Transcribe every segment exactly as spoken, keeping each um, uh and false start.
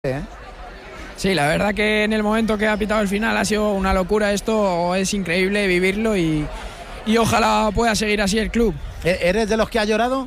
¿Eh? Sí, la verdad que en el momento que ha pitado el final ha sido una locura. Esto es increíble vivirlo y, y ojalá pueda seguir así el club. ¿Eres de los que ha llorado?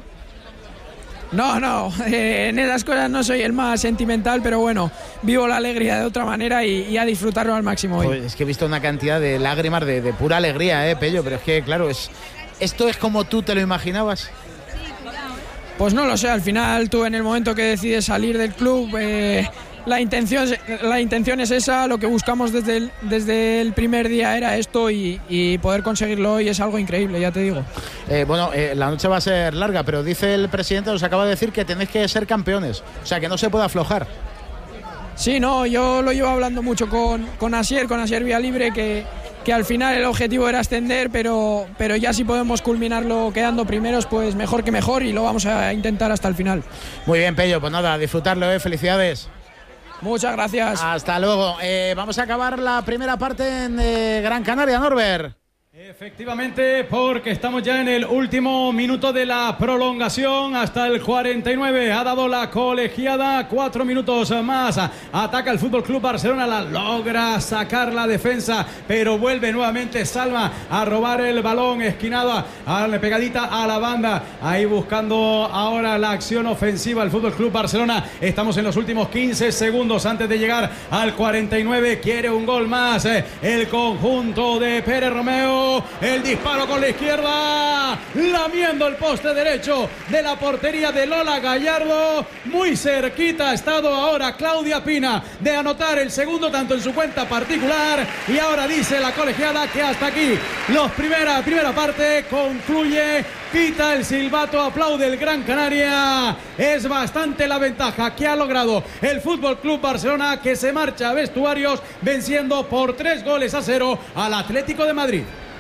No, no, eh, en esas cosas no soy el más sentimental, pero bueno, vivo la alegría de otra manera y, y a disfrutarlo al máximo hoy. Pues es que he visto una cantidad de lágrimas de, de pura alegría, eh, Pello, pero es que, claro, es esto es como tú te lo imaginabas. Pues no lo sé, al final tú en el momento que decides salir del club, eh, la intención, la intención es esa, lo que buscamos desde el, desde el primer día era esto y, y poder conseguirlo hoy es algo increíble, ya te digo. Eh, bueno, eh, la noche va a ser larga, pero dice el presidente, os acaba de decir que tenéis que ser campeones, o sea que no se puede aflojar. Sí, no, yo lo llevo hablando mucho con, con Asier, con Asier Villalibre, que, que al final el objetivo era ascender, pero, pero ya si podemos culminarlo quedando primeros, pues mejor que mejor y lo vamos a intentar hasta el final. Muy bien, Pello, pues nada, a disfrutarlo, ¿eh? Felicidades. Muchas gracias. Hasta luego. Eh, vamos a acabar la primera parte en eh, Gran Canaria, Norbert. Efectivamente, porque estamos ya en el último minuto de la prolongación hasta el cuarenta y nueve. Ha dado la colegiada cuatro minutos más. Ataca el Fútbol Club Barcelona, la logra sacar la defensa, pero vuelve nuevamente Salma a robar el balón, esquinada, pegadita a la banda. Ahí buscando ahora la acción ofensiva el Fútbol Club Barcelona. Estamos en los últimos quince segundos antes de llegar al cuarenta y nueve. Quiere un gol más el conjunto de Pérez Romeo. El disparo con la izquierda, lamiendo el poste derecho de la portería de Lola Gallardo. Muy cerquita ha estado ahora Claudia Pina de anotar el segundo tanto en su cuenta particular. Y ahora dice la colegiada que hasta aquí los primera, primera parte concluye. Pita el silbato, aplaude el Gran Canaria. Es bastante la ventaja que ha logrado el Fútbol Club Barcelona, que se marcha a vestuarios venciendo por tres goles a cero al Atlético de Madrid.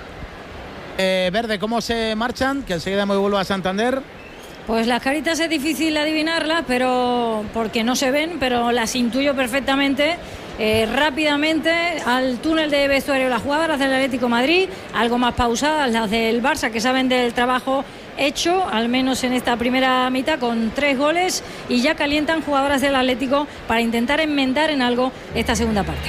Eh, Verde, ¿cómo se marchan? Que enseguida me vuelvo a Santander. Pues las caritas es difícil adivinarlas, pero porque no se ven, pero las intuyo perfectamente. Eh, rápidamente al túnel de vestuario las jugadoras del Atlético de Madrid, algo más pausadas las del Barça, que saben del trabajo hecho, al menos en esta primera mitad, con tres goles, y ya calientan jugadoras del Atlético para intentar enmendar en algo esta segunda parte.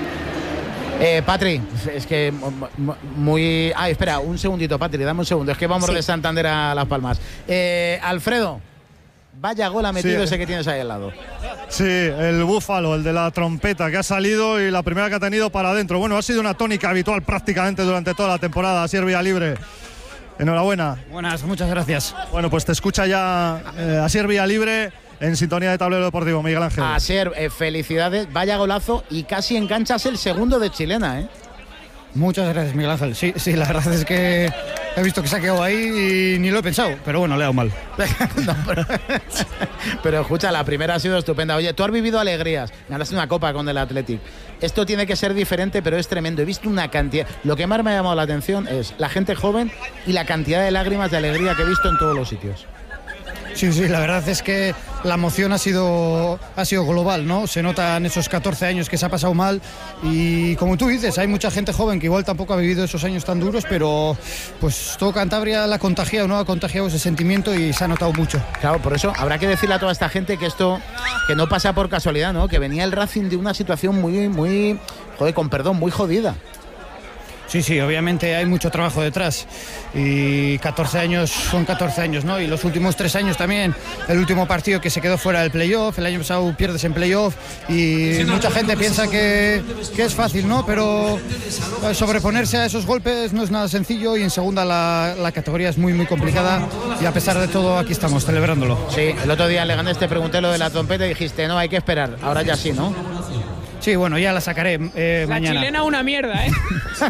Eh, Patri, es que muy... Ah, espera, un segundito, Patri, dame un segundo. Es que vamos sí. de Santander a Las Palmas. Eh, Alfredo, vaya gol ha metido sí. ese que tienes ahí al lado. Sí, el búfalo, el de la trompeta, que ha salido y la primera que ha tenido para adentro. Bueno, ha sido una tónica habitual prácticamente durante toda la temporada. Asier Villalibre, enhorabuena. Buenas, muchas gracias. Bueno, pues te escucha ya eh, Asier Villalibre en sintonía de Tablero Deportivo, Miguel Ángel. Asier, eh, felicidades, vaya golazo y casi enganchas el segundo de chilena, ¿eh? Muchas gracias, Miguel Ángel. Sí, sí, la verdad es que he visto que se ha quedado ahí y ni lo he pensado, pero bueno, le he dado mal. no, pero, pero escucha, la primera ha sido estupenda. Oye, tú has vivido alegrías, ganaste una copa con el Athletic. Esto tiene que ser diferente, pero es tremendo. He visto una cantidad. Lo que más me ha llamado la atención es la gente joven y la cantidad de lágrimas de alegría que he visto en todos los sitios. Sí, sí, la verdad es que la emoción ha sido, ha sido global, ¿no? Se nota en esos catorce años que se ha pasado mal y como tú dices, hay mucha gente joven que igual tampoco ha vivido esos años tan duros, pero pues todo Cantabria la ha contagiado, ¿no? Ha contagiado ese sentimiento y se ha notado mucho. Claro, por eso habrá que decirle a toda esta gente que esto, que no pasa por casualidad, ¿no? Que venía el Racing de una situación muy, muy, joder, con perdón, muy jodida. Sí, sí, obviamente hay mucho trabajo detrás y catorce años son catorce años, ¿no? Y los últimos tres años también, el último partido que se quedó fuera del playoff, el año pasado pierdes en playoff y mucha gente piensa que, que es fácil, ¿no? Pero sobreponerse a esos golpes no es nada sencillo y en segunda la, la categoría es muy, muy complicada y a pesar de todo aquí estamos celebrándolo. Sí, el otro día le gané, te pregunté lo de la trompeta y dijiste, no, hay que esperar, ahora ya sí, ¿no? Sí, bueno, ya la sacaré eh, la mañana. La chilena una mierda, ¿eh?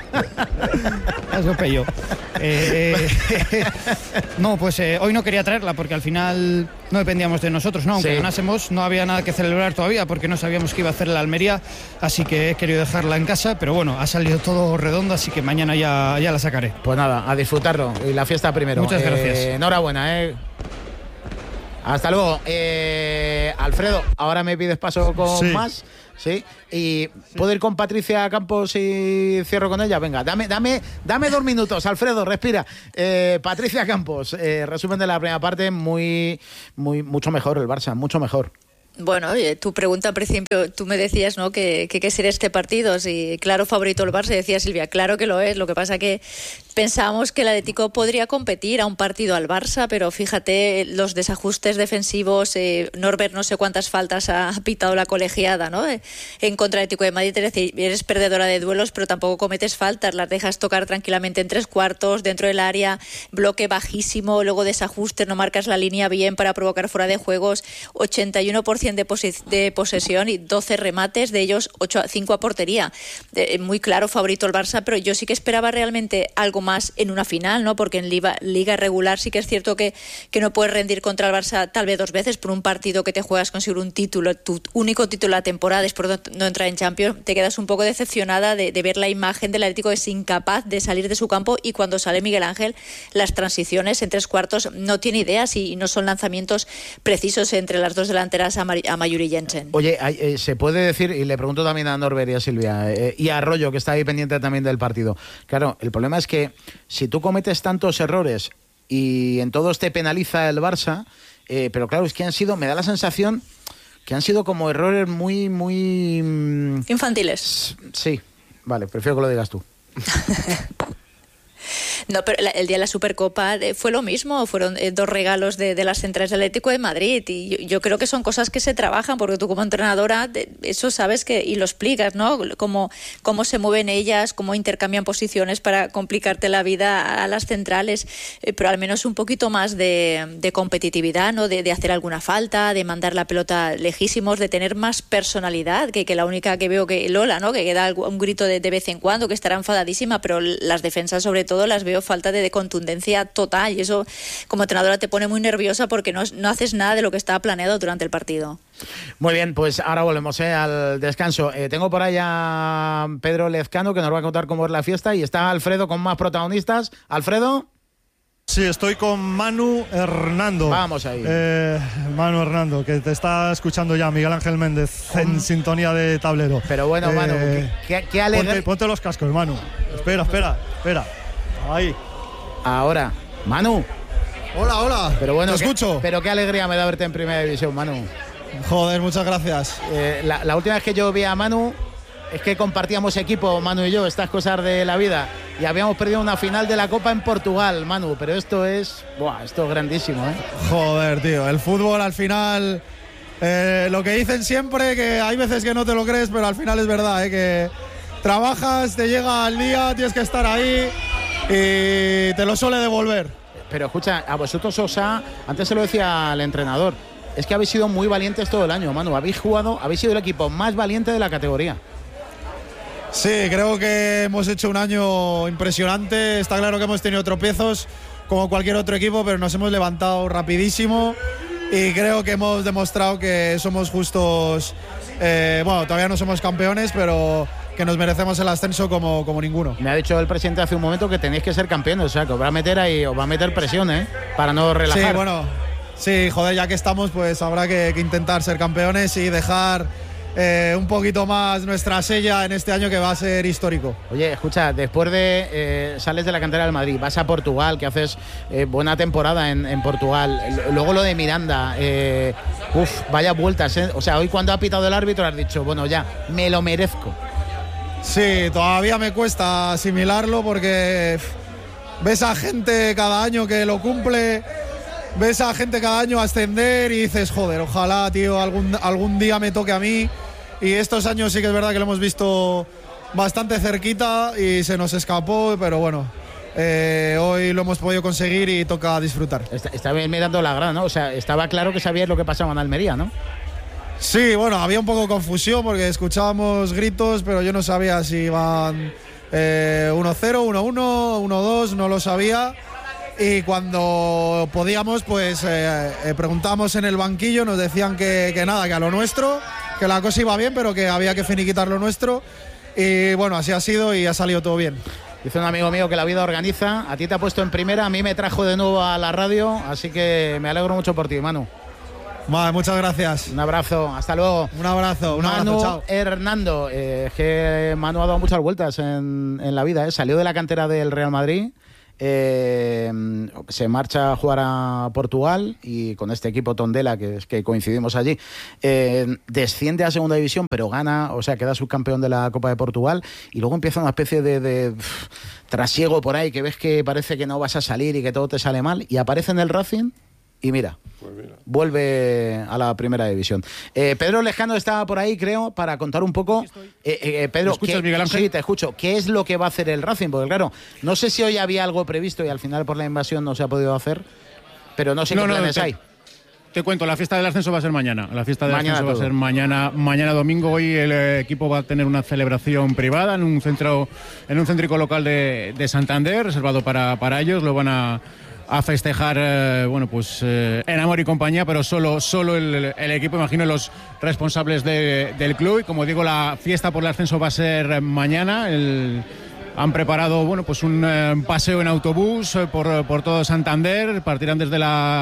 Eso pello. Eh, eh, no, pues eh, hoy no quería traerla porque al final no dependíamos de nosotros, ¿no? Aunque sí. ganásemos, no había nada que celebrar todavía porque no sabíamos qué iba a hacer la Almería, así que he querido dejarla en casa, pero bueno, ha salido todo redondo, así que mañana ya, ya la sacaré. Pues nada, a disfrutarlo y la fiesta primero. Muchas gracias. Eh, enhorabuena, ¿eh? Hasta luego. Eh, Alfredo, ahora me pides paso con sí. más. Sí, y sí. ¿puedo ir con Patricia Campos y cierro con ella? Venga, dame, dame, dame dos minutos, Alfredo, respira. Eh, Patricia Campos, eh, resumen de la primera parte, muy, muy, mucho mejor el Barça, mucho mejor. Bueno, oye, tu pregunta al principio, tú me decías, ¿no?, que qué que sería este partido. Si claro favorito el Barça, decía Silvia, claro que lo es. Lo que pasa que pensábamos que el Atlético podría competir a un partido al Barça, pero fíjate los desajustes defensivos. eh, Norbert no sé cuántas faltas ha pitado la colegiada, ¿no?, eh, en contra del Atlético de Madrid. Es decir, eres perdedora de duelos, pero tampoco cometes faltas, las dejas tocar tranquilamente en tres cuartos, dentro del área, bloque bajísimo, luego desajustes, no marcas la línea bien para provocar fuera de juegos. Ochenta y uno por ciento de, pos- de posesión y doce remates, de ellos ocho, cinco a portería. Eh, muy claro favorito el Barça, pero yo sí que esperaba realmente algo más en una final, ¿no? Porque en liga, liga regular sí que es cierto que, que no puedes rendir contra el Barça tal vez dos veces por un partido que te juegas conseguir un título, tu único título de la temporada, después de no entrar en Champions. Te quedas un poco decepcionada de, de ver la imagen del Atlético, es incapaz de salir de su campo, y cuando sale Miguel Ángel, las transiciones en tres cuartos no tiene ideas y no son lanzamientos precisos entre las dos delanteras a Mar- a Mayur y Jensen. Oye, eh, se puede decir, y le pregunto también a Norbert y a Silvia, eh, y a Arroyo, que está ahí pendiente también del partido. Claro, el problema es que si tú cometes tantos errores y en todos te penaliza el Barça, eh, pero claro, es que han sido, me da la sensación que han sido como errores muy, muy... Infantiles. Sí, vale, prefiero que lo digas tú. No, pero la, el día de la Supercopa eh, fue lo mismo, fueron eh, dos regalos de, de las centrales del Atlético de Madrid, y yo, yo creo que son cosas que se trabajan, porque tú como entrenadora de, eso sabes que y lo explicas, ¿no? Cómo, cómo se mueven ellas, cómo intercambian posiciones para complicarte la vida a, a las centrales, eh, pero al menos un poquito más de, de competitividad, ¿no? De, de hacer alguna falta, de mandar la pelota lejísimos, de tener más personalidad, que, que la única que veo que Lola, ¿no? Que, que da un grito de, de vez en cuando, que estará enfadadísima, pero las defensas sobre todo las veo falta de, de contundencia total, y eso como entrenadora te pone muy nerviosa porque no, no haces nada de lo que estaba planeado durante el partido. Muy bien, pues ahora volvemos eh, al descanso. Eh, tengo por ahí a Pedro Lezcano, que nos va a contar cómo es la fiesta, y está Alfredo con más protagonistas. Alfredo. Sí, estoy con Manu Hernando. Vamos ahí. Eh, Manu Hernando, que te está escuchando ya Miguel Ángel Méndez en ¿Cómo? Sintonía de tablero. Pero bueno, eh, Manu, qué, qué alegre. Ponte, ponte los cascos, Manu. Espera, espera, espera. Ahí. Ahora, Manu. Hola, hola. Pero bueno, te qué, escucho. Pero qué alegría me da verte en Primera División, Manu. Joder, muchas gracias. Eh, la, la última vez que yo vi a Manu es que compartíamos equipo, Manu y yo, estas cosas de la vida, y habíamos perdido una final de la Copa en Portugal, Manu, pero esto es, buah, esto es grandísimo, ¿eh? Joder, tío, el fútbol al final, eh, lo que dicen siempre, que hay veces que no te lo crees, pero al final es verdad, ¿eh? Que trabajas, te llega al día, tienes que estar ahí y te lo suele devolver. Pero escucha, a vosotros os ha, antes se lo decía al entrenador, es que habéis sido muy valientes todo el año, Manu, habéis jugado, habéis sido el equipo más valiente de la categoría. Sí, creo que hemos hecho un año impresionante. Está claro que hemos tenido tropiezos como cualquier otro equipo, pero nos hemos levantado rapidísimo y creo que hemos demostrado que somos justos. Eh, bueno, todavía no somos campeones, pero que nos merecemos el ascenso como, como ninguno. Me ha dicho el presidente hace un momento que tenéis que ser campeones, o sea, que os va a meter ahí, os va a meter presión, ¿eh? Para no relajar. Sí, bueno, sí, joder, ya que estamos, pues habrá que, que intentar ser campeones y dejar Eh, un poquito más nuestra sella en este año, que va a ser histórico. Oye, escucha, después de eh, sales de la cantera del Madrid, vas a Portugal, que haces eh, buena temporada en, en Portugal, luego lo de Miranda, eh, uf, vaya vueltas, ¿eh? O sea, hoy cuando ha pitado el árbitro has dicho, bueno, ya, me lo merezco. Sí, todavía me cuesta asimilarlo porque pff, ves a gente cada año que lo cumple, ves a gente cada año ascender y dices, joder, ojalá, tío, algún, algún día me toque a mí. Y estos años sí que es verdad que lo hemos visto bastante cerquita y se nos escapó, pero bueno, eh, hoy lo hemos podido conseguir y toca disfrutar. Está, estaba mirando la grada, ¿no? O sea, estaba claro que sabías lo que pasaba en Almería, ¿no? Sí, bueno, había un poco de confusión porque escuchábamos gritos, pero yo no sabía si iban eh, uno cero, uno uno, uno dos, no lo sabía. Y cuando podíamos, pues eh, eh, preguntamos en el banquillo, nos decían que, que nada, que a lo nuestro, que la cosa iba bien, pero que había que finiquitar lo nuestro. Y bueno, así ha sido y ha salido todo bien. Dice un amigo mío que la vida organiza, a ti te ha puesto en primera, a mí me trajo de nuevo a la radio, así que me alegro mucho por ti, Manu. Vale, muchas gracias. Un abrazo, hasta luego. Un abrazo, un Manu abrazo, chao. Hernando, eh, que Manu ha dado muchas vueltas en, en la vida, ¿eh? Salió de la cantera del Real Madrid, eh, se marcha a jugar a Portugal y con este equipo Tondela, que es que coincidimos allí, eh, desciende a segunda división, pero gana, o sea, queda subcampeón de la Copa de Portugal, y luego empieza una especie de, de pff, trasiego por ahí, que ves que parece que no vas a salir y que todo te sale mal, y aparece en el Racing. Y mira, pues mira, vuelve a la primera división. Eh, Pedro Lejano estaba por ahí, creo, para contar un poco. Eh, eh, Pedro, ¿me escuchas, ¿qué, Miguel Ángel? Sí, te escucho. ¿Qué es lo que va a hacer el Racing? Porque claro, no sé si hoy había algo previsto y al final por la invasión no se ha podido hacer, pero no sé no, qué planes no, te, hay. Te cuento, la fiesta del ascenso va a ser mañana. La fiesta del mañana ascenso todo. va a ser mañana, mañana domingo. Hoy el eh, equipo va a tener una celebración privada en un centro, en un céntrico local de, de Santander, reservado para, para ellos. Lo van a a festejar, eh, bueno, pues eh, en amor y compañía, pero solo, solo el, el equipo, imagino los responsables de, del club. Y como digo, la fiesta por el ascenso va a ser mañana. El, han preparado, bueno, pues un eh, paseo en autobús eh, por, por todo Santander. Partirán desde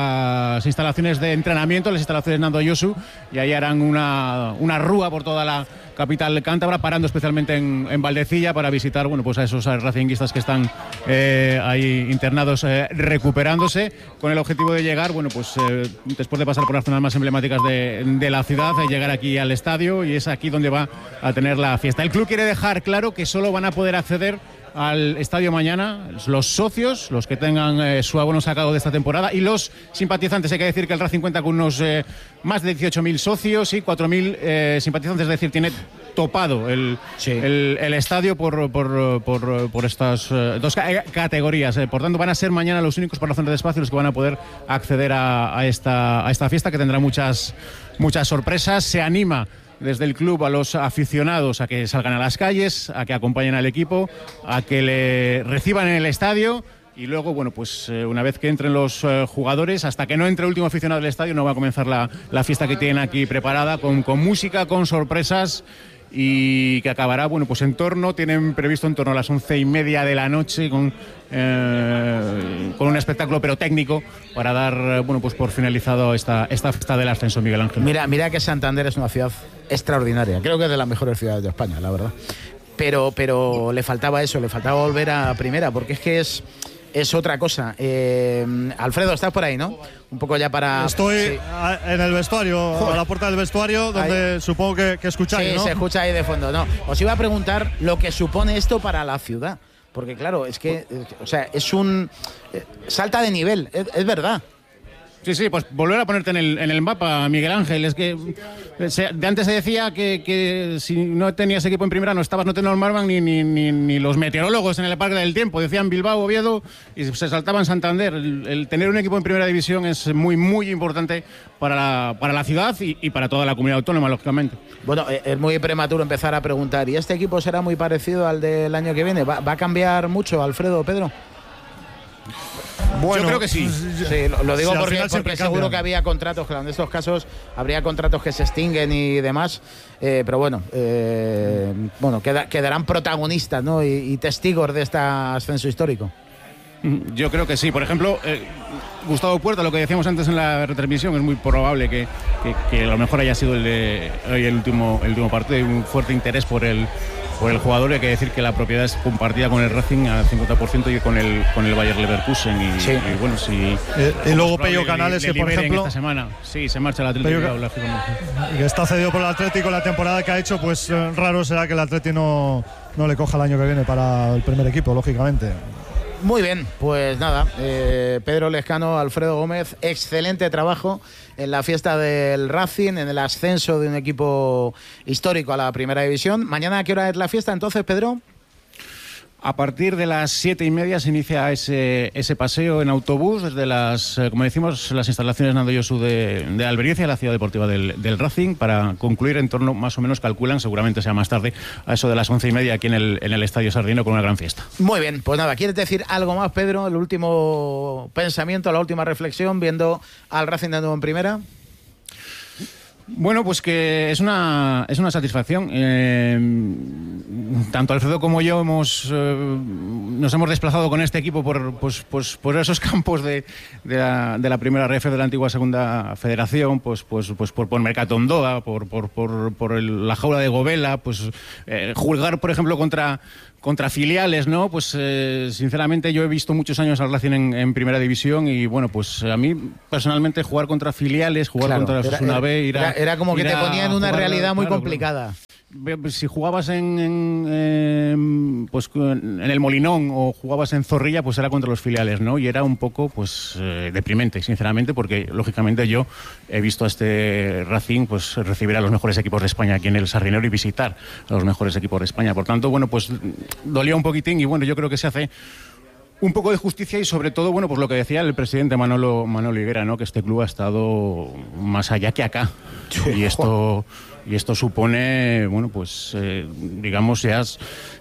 las instalaciones de entrenamiento, las instalaciones Nando Yosu, y ahí harán una, una rúa por toda la capital cántabra, parando especialmente en, en Valdecilla para visitar, bueno, pues a esos racinguistas que están eh, ahí internados eh, recuperándose, con el objetivo de llegar, bueno, pues eh, después de pasar por las zonas más emblemáticas de, de la ciudad, de llegar aquí al estadio, y es aquí donde va a tener la fiesta. El club quiere dejar claro que solo van a poder acceder al estadio mañana los socios, los que tengan eh, su abono sacado de esta temporada, y los simpatizantes. Hay que decir que el Racing cuenta con unos eh, más de dieciocho mil socios y cuatro mil eh, simpatizantes, es decir, tiene topado el, sí. el, el estadio por, por, por, por estas eh, dos ca- categorías. Eh, por tanto, van a ser mañana los únicos por razones de espacio los que van a poder acceder a, a, esta, a esta fiesta, que tendrá muchas, muchas sorpresas. Se anima desde el club a los aficionados a que salgan a las calles, a que acompañen al equipo, a que le reciban en el estadio, y luego, bueno, pues eh, una vez que entren los eh, jugadores, hasta que no entre el último aficionado del estadio, no va a comenzar la, la fiesta que tienen aquí preparada, con, con música, con sorpresas, y que acabará, bueno, pues en torno, tienen previsto en torno a las once y media de la noche, con, eh, con un espectáculo pero técnico, para dar, bueno, pues por finalizado esta, esta fiesta del ascenso, Miguel Ángel. Mira, mira que Santander es una ciudad extraordinaria, creo que es de las mejores ciudades de España, la verdad, pero, pero le faltaba eso, le faltaba volver a primera, porque es que es... es otra cosa. Eh, Alfredo, estás por ahí, ¿no? Un poco ya para... Estoy sí. en el vestuario, Joder. a la puerta del vestuario, donde ahí. supongo que, que escucháis, sí, ¿no? Sí, se escucha ahí de fondo. No, os iba a preguntar lo que supone esto para la ciudad. Porque claro, es que, o sea, es un... Eh, salta de nivel, es, es verdad. Sí, sí, pues volver a ponerte en el, en el mapa, Miguel Ángel. Es que se, de antes se decía que, que si no tenías equipo en primera no estabas, no te normaban ni, ni, ni, ni los meteorólogos en el Parque del Tiempo. Decían Bilbao, Oviedo, y se saltaban Santander. El, el tener un equipo en primera división es muy, muy importante para la, para la ciudad y, y para toda la comunidad autónoma, lógicamente. Bueno, es muy prematuro empezar a preguntar, ¿y este equipo será muy parecido al del año que viene? ¿Va, va a cambiar mucho, Alfredo, Pedro? Bueno, yo creo que sí. Sí, lo, lo digo sí, porque, porque seguro que había contratos, claro, en estos casos habría contratos que se extinguen y demás, eh, pero bueno, eh, bueno queda, quedarán protagonistas, ¿no? y, y testigos de este ascenso histórico. Yo creo que sí. Por ejemplo, eh, Gustavo Puerta, lo que decíamos antes en la retransmisión, es muy probable que, que, que a lo mejor haya sido el, de, el, último, el último partido. Hay un fuerte interés por el, por el jugador, y hay que decir que la propiedad es compartida con el Racing al cincuenta por ciento y con el, con el Bayer Leverkusen. Y, sí. y bueno, si... Eh, y luego Pello Canales, le, le que por ejemplo... esta semana, sí, se marcha el Atlético. Pello, que está cedido por el Atlético, la temporada que ha hecho, pues eh, raro será que el Atlético no, no le coja el año que viene para el primer equipo, lógicamente. Muy bien, pues nada, eh, Pedro Lezcano, Alfredo Gómez, excelente trabajo en la fiesta del Racing, en el ascenso de un equipo histórico a la primera división. ¿Mañana a qué hora es la fiesta entonces, Pedro? A partir de las siete y media se inicia ese, ese paseo en autobús desde las, como decimos, las instalaciones Nando Yosu de, de Albericia, la ciudad deportiva del, del Racing, para concluir en torno, más o menos calculan, seguramente sea más tarde, a eso de las once y media aquí en el, en el Estadio Sardino, con una gran fiesta. Muy bien, pues nada, ¿quieres decir algo más, Pedro? El último pensamiento, la última reflexión, viendo al Racing de nuevo en primera. Bueno, pues que es una es una satisfacción. Eh, tanto Alfredo como yo hemos eh, nos hemos desplazado con este equipo por pues, pues por esos campos de, de, la, de la primera R F de la antigua segunda federación, pues pues pues por, por Mercatondoa, por por por, por el, la jaula de Govela, pues eh, jugar, por ejemplo, contra contra filiales, ¿no? Pues eh, sinceramente yo he visto muchos años al Racing en, en primera división y bueno, pues a mí personalmente jugar contra filiales, jugar claro, contra la Osasuna B, ir a, era, era como que te ponían una realidad muy claro, complicada. Claro. Si jugabas en, en, en, pues, en el Molinón o jugabas en Zorrilla, pues era contra los filiales, ¿no? Y era un poco pues eh, deprimente, sinceramente, porque lógicamente yo he visto a este Racing pues recibir a los mejores equipos de España aquí en el Sardinero y visitar a los mejores equipos de España. Por tanto, bueno, pues dolía un poquitín y bueno, yo creo que se hace un poco de justicia y sobre todo, bueno, pues lo que decía el presidente Manolo, Manolo Higuera, ¿no? Que este club ha estado más allá que acá. Y esto, y esto supone, bueno, pues eh, digamos ya es,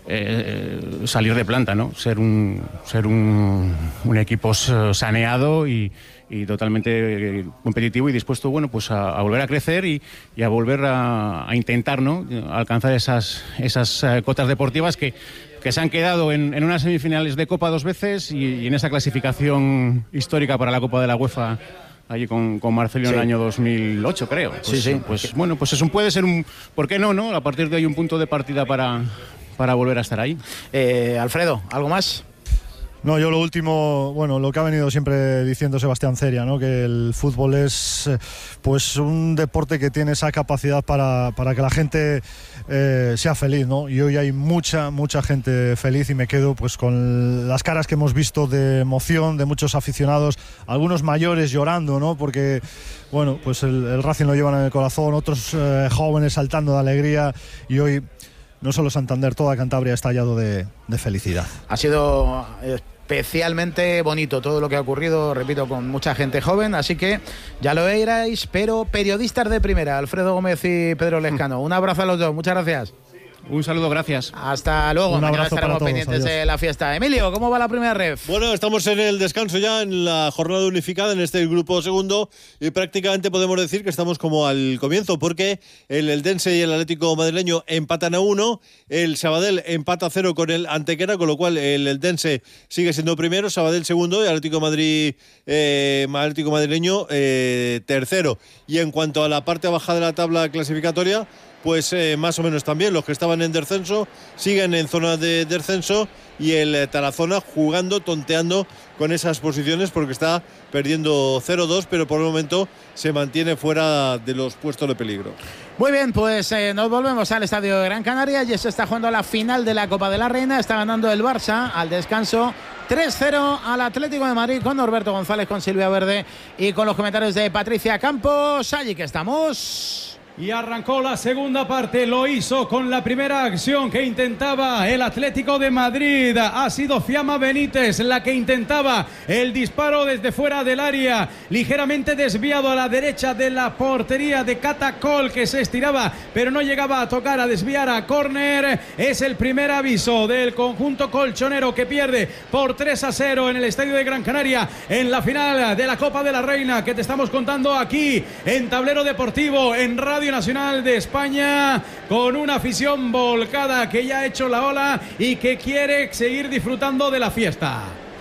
eh, salir de planta, ¿no? Ser un, ser un, un equipo saneado y, y totalmente competitivo y dispuesto, bueno, pues a, a volver a crecer y, y a volver a, a intentar, ¿no? A alcanzar esas, esas uh, cotas deportivas que que se han quedado en, en unas semifinales de Copa dos veces y, y en esa clasificación histórica para la Copa de la UEFA allí con, con Marcelino sí. en el año dos mil ocho, creo. Pues, sí, sí. Pues bueno, pues eso puede ser un... ¿Por qué no, no? A partir de ahí un punto de partida para, para volver a estar ahí. Eh, Alfredo, ¿algo más? No, yo lo último, bueno, lo que ha venido siempre diciendo Sebastián Ceria, ¿no? Que el fútbol es pues un deporte que tiene esa capacidad para, para que la gente eh, sea feliz, ¿no? Y hoy hay mucha, mucha gente feliz y me quedo pues con las caras que hemos visto de emoción de muchos aficionados, algunos mayores llorando, ¿no? Porque, bueno, pues el, el Racing lo llevan en el corazón, otros eh, jóvenes saltando de alegría y hoy no solo Santander, toda Cantabria ha estallado de, de felicidad. Ha sido especialmente bonito todo lo que ha ocurrido, repito, con mucha gente joven, así que ya lo veréis, pero periodistas de primera, Alfredo Gómez y Pedro Lezcano. Un abrazo a los dos, muchas gracias. Un saludo, gracias. Hasta luego. Un Mañana abrazo estaremos para todos, pendientes adiós. de la fiesta. Emilio, ¿cómo va la primera ref? Bueno, estamos en el descanso ya, en la jornada unificada, en este grupo segundo, y prácticamente podemos decir que estamos como al comienzo, porque el Eldense y el Atlético madrileño empatan a uno, el Sabadell empata a cero con el Antequera, con lo cual el Eldense sigue siendo primero, Sabadell segundo y Atlético Madrid, eh, Atlético madrileño eh, tercero. Y en cuanto a la parte baja de la tabla clasificatoria, pues eh, más o menos también los que estaban en descenso siguen en zona de descenso y el eh, Tarazona jugando, tonteando con esas posiciones porque está perdiendo cero dos, pero por el momento se mantiene fuera de los puestos de peligro. Muy bien, pues eh, nos volvemos al estadio de Gran Canaria y se está jugando la final de la Copa de la Reina. Está ganando el Barça al descanso tres cero al Atlético de Madrid con Norberto González, con Silvia Verde y con los comentarios de Patricia Campos. Allí que estamos. Y arrancó la segunda parte, lo hizo con la primera acción que intentaba el Atlético de Madrid. Ha sido Fiamma Benítez la que intentaba el disparo desde fuera del área, ligeramente desviado a la derecha de la portería de Catacol, que se estiraba pero no llegaba a tocar, a desviar a córner. Es el primer aviso del conjunto colchonero, que pierde por tres a cero en el estadio de Gran Canaria en la final de la Copa de la Reina, que te estamos contando aquí en Tablero Deportivo, en Radio Nacional de España, con una afición volcada que ya ha hecho la ola y que quiere seguir disfrutando de la fiesta.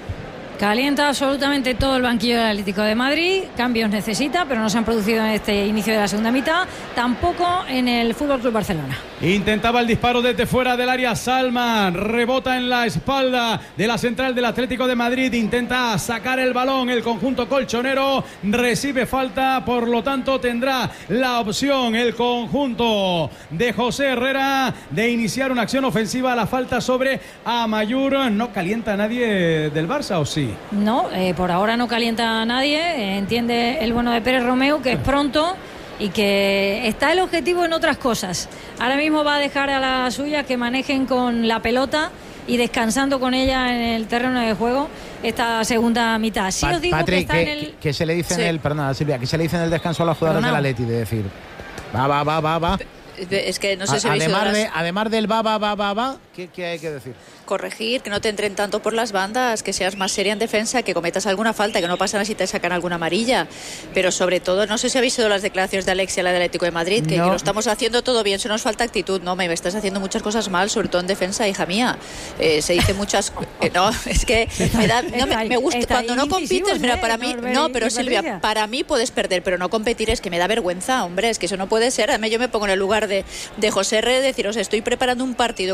Calienta absolutamente todo el banquillo del Atlético de Madrid. Cambios necesita, pero no se han producido en este inicio de la segunda mitad. Tampoco en el F C Barcelona. Intentaba el disparo desde fuera del área Salman. Rebota en la espalda de la central del Atlético de Madrid. Intenta sacar el balón el conjunto colchonero. Recibe falta, por lo tanto tendrá la opción el conjunto de José Herrera de iniciar una acción ofensiva. La falta sobre Amayur. No calienta a nadie del Barça, ¿o sí? No, eh, por ahora no calienta a nadie. Eh, entiende el bueno de Pérez Romeu que es pronto y que está el objetivo en otras cosas. Ahora mismo va a dejar a las suyas que manejen con la pelota y descansando con ella en el terreno de juego esta segunda mitad. Sí, os digo Patrick, que está ¿qué, en el... ¿qué se le dice sí. en el... Perdona, Silvia, ¿qué se le dice en el descanso a los jugadores del Atleti? De decir, va, va, va, va, va. Es que no sé a, si habéis además, oído de, las... además del va, va, va, va, va, ¿qué, qué hay que decir? Corregir, que no te entren tanto por las bandas, que seas más seria en defensa, que cometas alguna falta, que no pasa nada si te sacan alguna amarilla. Pero sobre todo, no sé si habéis oído las declaraciones de Alexia, la del Atlético de Madrid, que, no. que lo estamos haciendo todo bien, se nos falta actitud. No, me, me estás haciendo muchas cosas mal, sobre todo en defensa, hija mía. Eh, se dice muchas... Eh, no, es que me, da, no, me, me gusta. Cuando no compites, mira, para mí... No, pero Silvia, para mí puedes perder, pero no competir es que me da vergüenza, hombre, es que eso no puede ser. Además, yo me pongo en el lugar de, de José R. de deciros, estoy preparando un partido con toda mi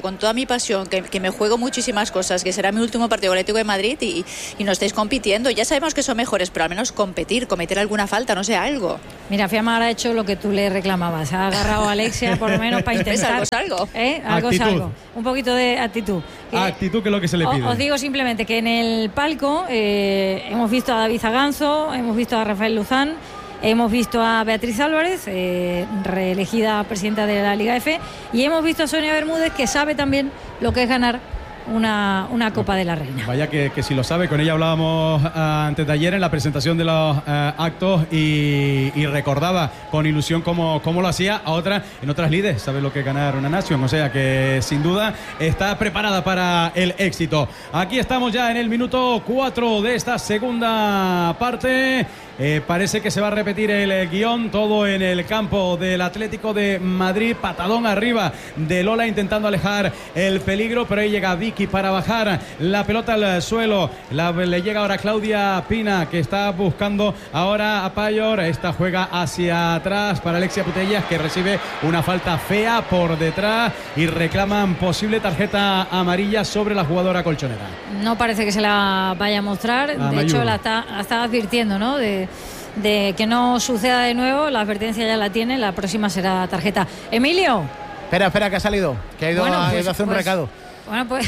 pasión, que, que me juego muchísimas cosas, que será mi último partido con el Atlético de Madrid y, y no estáis compitiendo. Ya sabemos que son mejores, pero al menos competir, cometer alguna falta, no sé, algo. Mira, Fiamma ha hecho lo que tú le reclamabas. Ha agarrado a Alexia por lo menos para intentar. ¿Algo es algo? ¿Eh? Algo es algo. Un poquito de actitud. Que, actitud que es lo que se le pide. Os digo simplemente que en el palco eh, hemos visto a David Zaganzo, hemos visto a Rafael Luzán, hemos visto a Beatriz Álvarez, eh, reelegida presidenta de la Liga F, y hemos visto a Sonia Bermúdez, que sabe también lo que es ganar una, una Copa de la Reina. Vaya que, que si lo sabe, con ella hablábamos uh, antes de ayer en la presentación de los uh, actos y, y recordaba con ilusión cómo, cómo lo hacía a otra, en otras lides, sabe lo que es ganar una nación, o sea que sin duda está preparada para el éxito. Aquí estamos ya en el minuto cuatro de esta segunda parte. Eh, parece que se va a repetir el, el guión, todo en el campo del Atlético de Madrid, patadón arriba de Lola intentando alejar el peligro, pero ahí llega Vicky para bajar la pelota al suelo, la, le llega ahora Claudia Pina, que está buscando ahora a Payor, esta juega hacia atrás para Alexia Putellas, que recibe una falta fea por detrás y reclaman posible tarjeta amarilla sobre la jugadora colchonera. No parece que se la vaya a mostrar, a de Mayur. hecho la está, la está advirtiendo, ¿no? De, de que no suceda de nuevo, la advertencia ya la tiene, la próxima será tarjeta. Emilio. Espera, espera, que ha salido, que ha ido, Bueno, a, pues, ha ido a hacer un pues, recado. Bueno, pues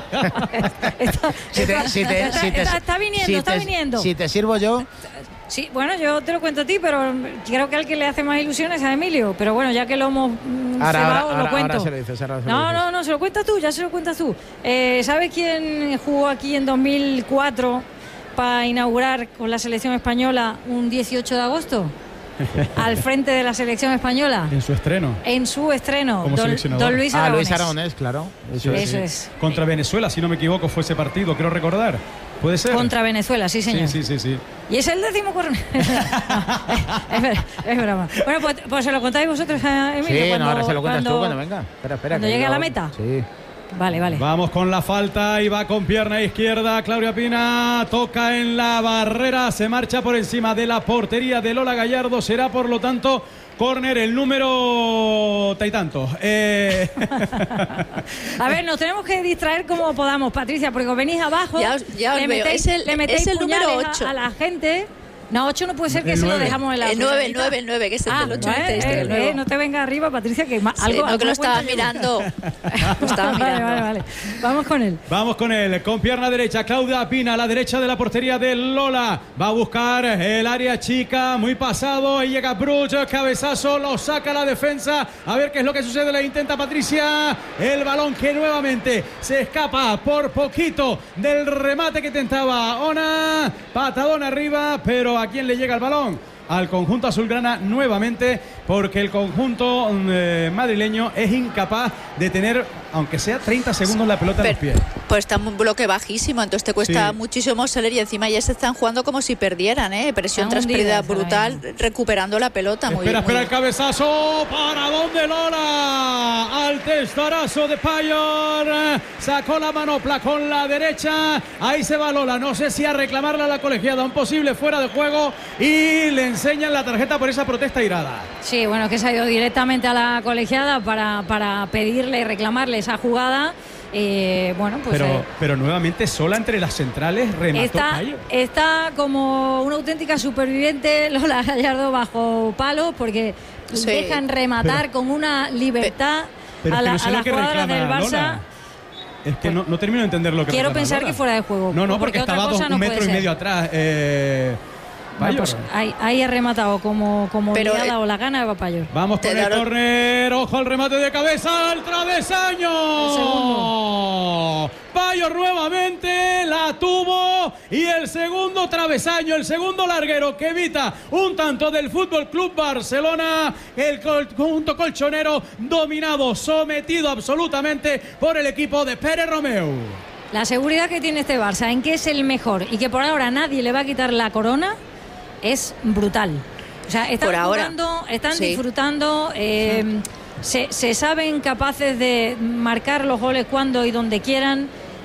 está, Si te- si te- está- si te- está- está viniendo, si está te- viniendo. Si te sirvo yo, Sí, bueno, yo te lo cuento a ti, pero creo que al que le hace más ilusiones a Emilio. Pero bueno, ya que lo hemos mm, ahora, cebado, ahora, lo ahora, cuento. ahora se lo dices. Ahora se lo No, dices. no, no, se lo cuentas tú, ya se lo cuentas tú. Eh, ¿Sabes quién jugó aquí en dos mil cuatro para inaugurar con la selección española un dieciocho de agosto? Al frente de la selección española. En su estreno. En su estreno, Como don, seleccionador. don Luis Ah, Aragonés. Luis Aragonés, claro. Eso, Eso sí. es. Contra Venezuela, si no me equivoco, fue ese partido, creo recordar. ¿Puede ser? Contra Venezuela, sí, señor. Sí, sí, sí, sí. Y es el décimo corner. es, ver- es broma. Bueno, pues, pues se lo contáis vosotros a Emilio. Sí, cuando, no, ahora se lo cuentas cuando, tú cuando venga. Espera, espera. cuando que llegue yo- a la meta. Sí. Vale, vale. Vamos con la falta y va con pierna izquierda. Claudia Pina toca en la barrera, se marcha por encima de la portería de Lola Gallardo. Será, por lo tanto, córner el número taitanto. Eh... A ver, nos tenemos que distraer como podamos, Patricia, porque os venís abajo. Ya os- ya os le veo. metéis- Es el- le metéis es el número puñales a- ocho. A, la gente. No, ocho no puede ser que El se lo nueve. dejamos en la El nueve, el primera nueve, el nueve, que es el Ah, del ocho. ¿eh? este, Eh, el nuevo. eh, no te venga arriba, Patricia, que ma- Sí, algo, no, algo que lo estaba cuento yo. mirando. Lo estaba mirando. Vale, vale, vale. Vamos con él. Vamos con él, con pierna derecha, Claudia Pina a la derecha de la portería de Lola. Va a buscar el área chica, muy pasado. Ahí llega Bruch, cabezazo, lo saca la defensa. A ver qué es lo que sucede, le intenta Patricia. El balón que nuevamente se escapa por poquito del remate que tentaba Ona. Patadón arriba, pero ¿a quién le llega el balón? Al conjunto azulgrana nuevamente, porque el conjunto eh, madrileño es incapaz de tener, aunque sea treinta segundos, la pelota en los pies. Pues está un bloque bajísimo, entonces te cuesta Sí. muchísimo salir y encima ya se están jugando como si perdieran, ¿eh? Presión Están tras pérdida hundidas ahora brutal, recuperando la pelota. Muy, Espera, muy espera el cabezazo. ¿Para dónde Lola? Al testarazo de Payor. Sacó la manopla con la derecha. Ahí se va Lola. No sé si a reclamarle a la colegiada un posible fuera de juego. Y le enseñan la tarjeta por esa protesta irada. Sí, bueno, que se ha ido directamente a la colegiada para, para pedirle y reclamarle esa jugada. Eh, bueno, pues Pero, eh, pero nuevamente sola entre las centrales remató está, Payor. está como una auténtica superviviente Lola Gallardo bajo palos, porque Sí. dejan rematar Pero- con una libertad Pero a, es que la- no sé a lo las que jugadoras del reclama Barça. Lola. Es que no, no termino de entender lo que Quiero reclama pensar Lola. que fuera de juego. No, no, porque, porque otra estaba dos, cosa no un puede metro y ser. medio atrás. Eh, Bueno, Payor. pues ahí, ahí ha rematado como, como Pero, le ha eh, dado la gana a Payor. Vamos Te con el daron- córner, ojo al remate de cabeza, al travesaño. El segundo. Payor nuevamente la tuvo y el segundo travesaño, el segundo larguero que evita un tanto del Fútbol Club Barcelona. El conjunto colchonero dominado, sometido absolutamente por el equipo de Pérez Romeu. La seguridad que tiene este Barça en que es el mejor y que por ahora nadie le va a quitar la corona es brutal. O sea, están Por ahora, jugando, están sí. disfrutando, eh, se, se saben capaces de marcar los goles cuando y donde quieran.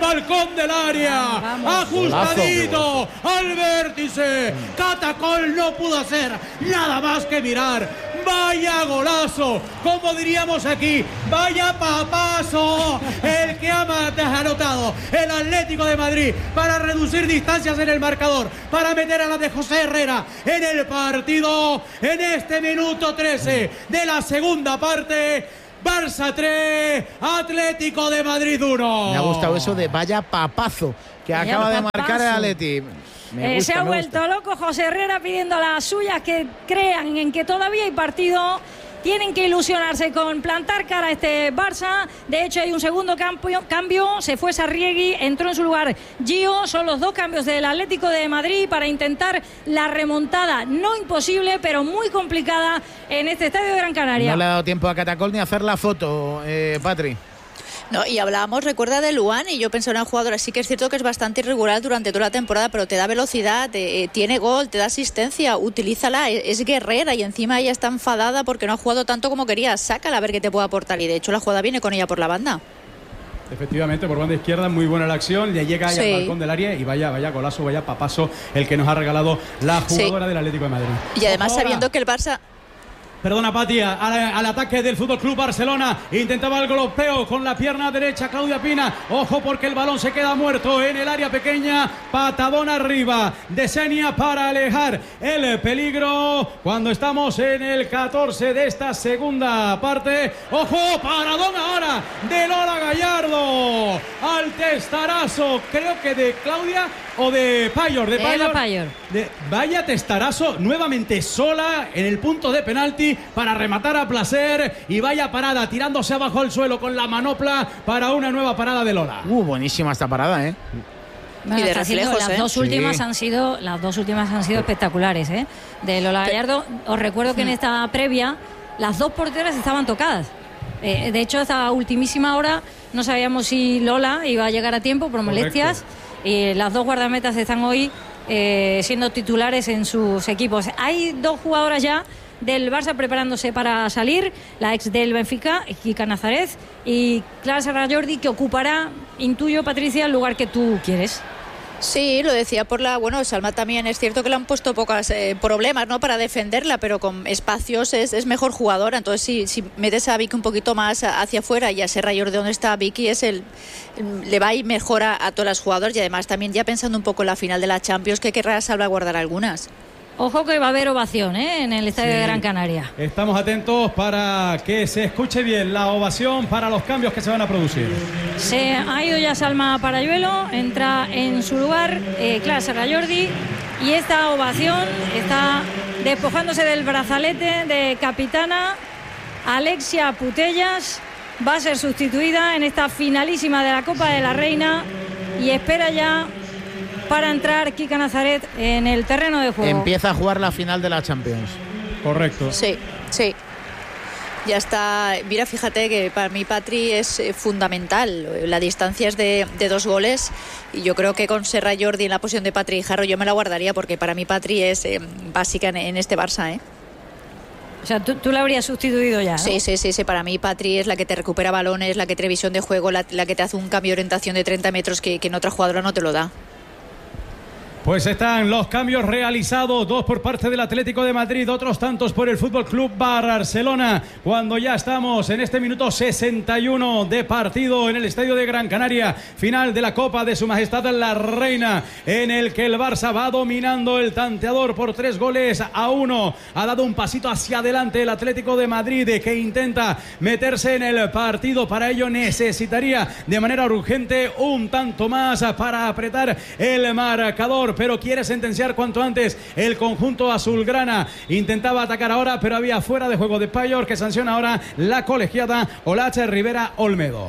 balcón del área, Vamos. ajustadito al vértice. Catacol no pudo hacer nada más que mirar. Vaya golazo, como diríamos aquí, vaya papazo, el que ha anotado el Atlético de Madrid para reducir distancias en el marcador, para meter a la de José Herrera en el partido en este minuto trece de la segunda parte. Barça tres, Atlético de Madrid uno. Me ha gustado eso de vaya papazo que Vaya acaba de papazo. marcar el Atleti. Me Eh, gusta, se ha me vuelto gusta. loco José Herrera pidiendo a las suyas que crean en que todavía hay partido. Tienen que ilusionarse con plantar cara a este Barça. De hecho, hay un segundo cambio. cambio. Se fue Sarriegui, entró en su lugar Gio. Son los dos cambios del Atlético de Madrid para intentar la remontada. No imposible, pero muy complicada en este estadio de Gran Canaria. No le ha dado tiempo a Catacol ni a hacer la foto, eh, Patri. No, y hablábamos, recuerda, de Luan, y yo pensé en un jugador, sí que es cierto que es bastante irregular durante toda la temporada, pero te da velocidad, eh, tiene gol, te da asistencia, utilízala, es, es guerrera y encima ella está enfadada porque no ha jugado tanto como quería, sácala a ver qué te puede aportar, y de hecho la jugada viene con ella por la banda. Efectivamente, por banda izquierda, muy buena la acción, le llega ahí Sí. al balcón del área y vaya, vaya golazo, vaya papazo el que nos ha regalado la jugadora Sí. del Atlético de Madrid. Y además Ojo ahora. sabiendo que el Barça... Perdona, Pati, al, al ataque del Fútbol Club Barcelona. Intentaba el golpeo con la pierna derecha Claudia Pina. Ojo porque el balón se queda muerto en el área pequeña. Patadón arriba de Senia para alejar el peligro. Cuando estamos en el catorce de esta segunda parte. Ojo, paradón ahora de Lola Gallardo. Al testarazo, creo que de Claudia o de Payor. De Eva Payor. Payor. De- vaya testarazo, nuevamente sola en el punto de penalti para rematar a placer y vaya parada tirándose abajo al suelo con la manopla para una nueva parada de Lola. Uh, buenísima esta parada, ¿eh? Bueno, Y de está siendo- reflejos, las ¿eh? dos últimas Sí. han sido las dos últimas han sido espectaculares, ¿eh? De Lola Gallardo. Os recuerdo que en esta previa las dos porteras estaban tocadas. Eh, de hecho, hasta ultimísima hora no sabíamos si Lola iba a llegar a tiempo por molestias. Y las dos guardametas están hoy eh, siendo titulares en sus equipos. Hay dos jugadoras ya del Barça preparándose para salir, la ex del Benfica, Kika Nazaret, y Clara Serra Jordi, que ocupará, intuyo, Patricia, el lugar que tú quieres. Sí, lo decía por la... Bueno, Salma también es cierto que le han puesto pocos eh, problemas, ¿no?, para defenderla, pero con espacios es, es mejor jugadora. Entonces, si, si metes a Vicky un poquito más hacia afuera y a Serra Jordi donde está Vicky, es el, le va a ir mejor a, a todas las jugadoras. Y además también ya pensando un poco en la final de la Champions, que querrá salvaguardar algunas. Ojo que va a haber ovación, ¿eh?, en el estadio Sí. de Gran Canaria. Estamos atentos para que se escuche bien la ovación para los cambios que se van a producir. Se ha ido ya Salma Parayuelo, entra en su lugar eh, Clara Serra Jordi, y esta ovación está despojándose del brazalete de capitana. Alexia Putellas va a ser sustituida en esta finalísima de la Copa de la Reina y espera ya para entrar Kika Nazaret en el terreno de juego. Empieza a jugar la final de la Champions. Correcto. Sí, sí. Ya está. Mira, fíjate que para mí Patri es eh, fundamental. La distancia es de, de dos goles y yo creo que con Serra Jordi en la posición de Patri y Jarro yo me la guardaría porque para mí Patri es eh, básica en, en este Barça, ¿eh? O sea, tú, tú la habrías sustituido ya, ¿no? Sí, sí, sí, sí. Para mí Patri es la que te recupera balones, la que tiene visión de juego, la, la que te hace un cambio de orientación de treinta metros que, que en otra jugadora no te lo da. Pues están los cambios realizados, dos por parte del Atlético de Madrid, otros tantos por el Fútbol Club Barcelona, cuando ya estamos en este minuto sesenta y uno de partido en el estadio de Gran Canaria, final de la Copa de Su Majestad la Reina, en el que el Barça va dominando el tanteador por tres goles a uno. Ha dado un pasito hacia adelante el Atlético de Madrid, que intenta meterse en el partido. Para ello necesitaría de manera urgente un tanto más para apretar el marcador, pero quiere sentenciar cuanto antes el conjunto azulgrana. Intentaba atacar ahora, pero había fuera de juego de Payor, que sanciona ahora la colegiada Olache Rivera Olmedo.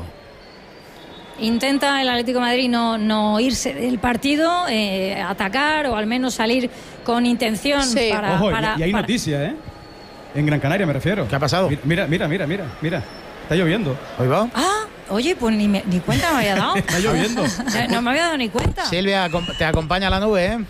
Intenta el Atlético de Madrid no, no irse del partido, eh, atacar o al menos salir con intención Sí. para... Ojo, y- para- y hay para- noticia, ¿eh? En Gran Canaria me refiero. ¿Qué ha pasado? Mira, mira, mira, mira, mira. Está lloviendo. ¿Hoy va? Ah, Oye, pues ni, me, ni cuenta me había dado. Está lloviendo. No, no me había dado ni cuenta. Silvia, te acompaña la nube, ¿eh?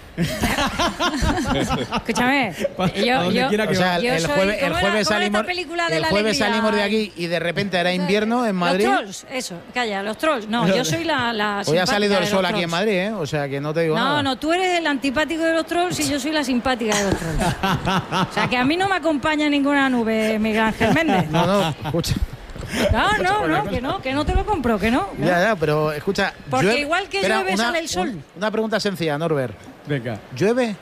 Escúchame. Yo, yo, o sea, el, yo el soy, jueves, el jueves salimos, de el jueves salimos de aquí y de repente era invierno en Madrid. Los trolls, eso, calla, los trolls. No, yo soy la, la Hoy ha salido el sol aquí trolls. en Madrid, ¿eh? O sea, que no te digo no, nada. No, no, tú eres el antipático de los trolls y yo soy la simpática de los trolls. O sea, que a mí no me acompaña ninguna nube, Miguel Ángel Méndez. No, no, escucha. No, no, no, que no, que no te lo compro, que no. Ya, ya, pero escucha. Porque llueve, igual que espera, llueve una, sale el sol. Un, una pregunta sencilla, Norbert. Venga. ¿Llueve?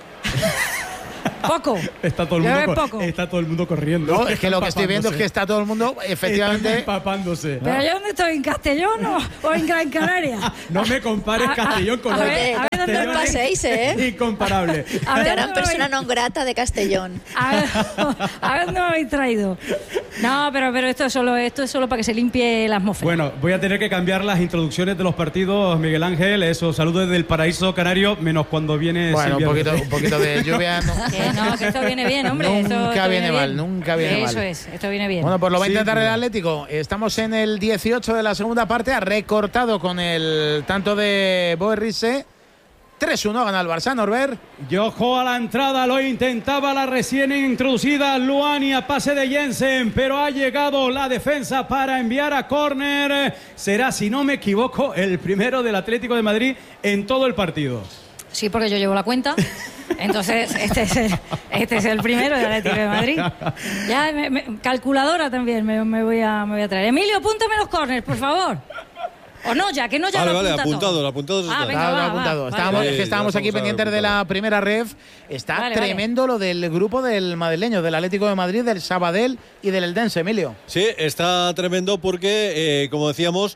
Poco. Está todo, el Llueve mundo, poco. está todo el mundo corriendo. No, es que lo que estoy viendo es que está todo el mundo, efectivamente. Están empapándose. ¿Pero yo dónde estoy? ¿En Castellón o, o en Gran Canaria? No me compares A- a- Castellón con a la ver, a ver dónde Castellón os paséis, ¿eh? Incomparable. A ver, Te harán ¿dónde me persona habéis- non grata de Castellón. A ver, a ver dónde me habéis traído. No, pero, pero esto, es solo, esto es solo para que se limpie la atmósfera. Bueno, voy a tener que cambiar las introducciones de los partidos, Miguel Ángel. Eso, saludos desde el paraíso canario, menos cuando viene Bueno, un Silvia. poquito, un poquito de lluvia. No. Que no, que esto viene bien, hombre. Nunca esto, esto viene mal, bien. nunca viene Eso mal. es, esto viene bien. Bueno, pues lo va a Sí, intentar el mira. Atlético. Estamos en el dieciocho de la segunda parte. Ha recortado con el tanto de Boerriese. tres uno gana el Barça, Norbert. Yojo a la entrada, lo intentaba la recién introducida Luani a pase de Jensen, pero ha llegado la defensa para enviar a córner. Será, si no me equivoco, el primero del Atlético de Madrid en todo el partido. Sí, porque yo llevo la cuenta. Entonces, este es el, este es el primero del Atlético de Madrid. Ya, me- me- calculadora también me, me voy a, me voy a traer. Emilio, apúntame los corners, por favor. O no, ya, que no ya Vale, lo vale, apunta apuntado, todo. apuntado Ah, está. venga, Está va, apuntado. va, estábamos, vale. es que estábamos Sí, aquí ya estamos pendientes de la primera ref. Está Vale, tremendo lo del grupo del madrileño, del Atlético de Madrid, del Sabadell y del Eldense, Emilio. Sí, está tremendo porque, eh, como decíamos,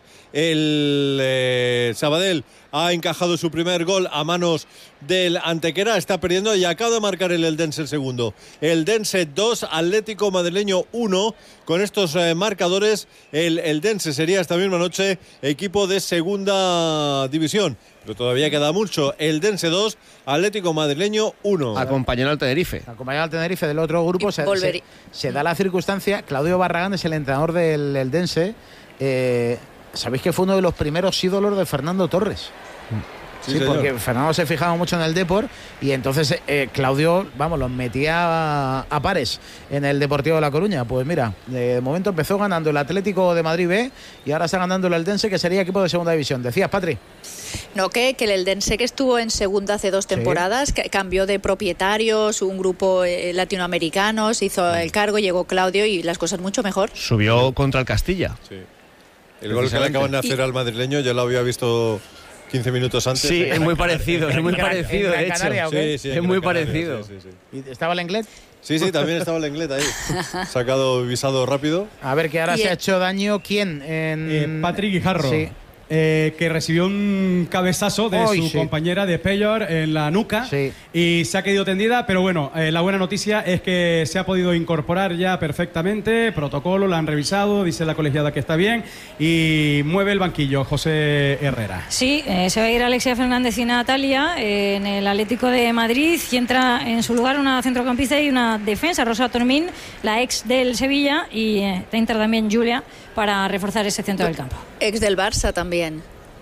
el eh, Sabadell ha encajado su primer gol a manos del Antequera, está perdiendo y acaba de marcar el Eldense el segundo. Eldense dos, Atlético Madrileño uno. Con estos eh, marcadores, el Eldense sería esta misma noche equipo de segunda división. Pero todavía queda mucho. Eldense dos, Atlético Madrileño uno. Acompañando al Tenerife. Acompañado al Tenerife del otro grupo, Y se, volverí- se- se da la circunstancia. Claudio Barragán es el entrenador del Eldense. Eh, Sabéis que fue uno de los primeros ídolos de Fernando Torres. Sí, Sí, señor. porque Fernando se fijaba mucho en el Depor y entonces eh, Claudio, vamos, los metía a, a pares en el Deportivo de La Coruña. Pues mira, de momento empezó ganando el Atlético de Madrid B y ahora está ganando el Eldense, que sería equipo de segunda división. Decías, Patri. No, que, que el Eldense, que estuvo en segunda hace dos temporadas, que cambió de propietarios, un grupo eh, latinoamericano, se hizo el cargo, llegó Claudio y las cosas mucho mejor. Subió contra el Castilla. Sí. El gol que le acaban de hacer al madrileño yo lo había visto quince minutos antes. Sí, es muy parecido, es muy ¿En Gran- parecido, en Gran de hecho. Canaria o qué? Sí, sí, Es en muy Gran Canaria, parecido. sí, sí, sí. ¿Y ¿Estaba el inglés? Sí, sí, también estaba el inglés ahí. Sacado visado rápido. A ver, que ahora Y se el- ha hecho daño. ¿Quién? En... Eh, Patrick Guijarro, Sí. eh, que recibió un cabezazo de Ay, su sí. compañera de Payor en la nuca Sí. y se ha quedado tendida, pero bueno, eh, la buena noticia es que se ha podido incorporar ya perfectamente, protocolo, la han revisado, dice la colegiada que está bien y mueve el banquillo José Herrera. Sí, eh, se va a ir Alexia Fernández y Natalia eh, en el Atlético de Madrid y entra en su lugar una centrocampista y una defensa, Rosa Tormín, la ex del Sevilla, y eh, entra también Julia para reforzar ese centro del campo. Ex del Barça también.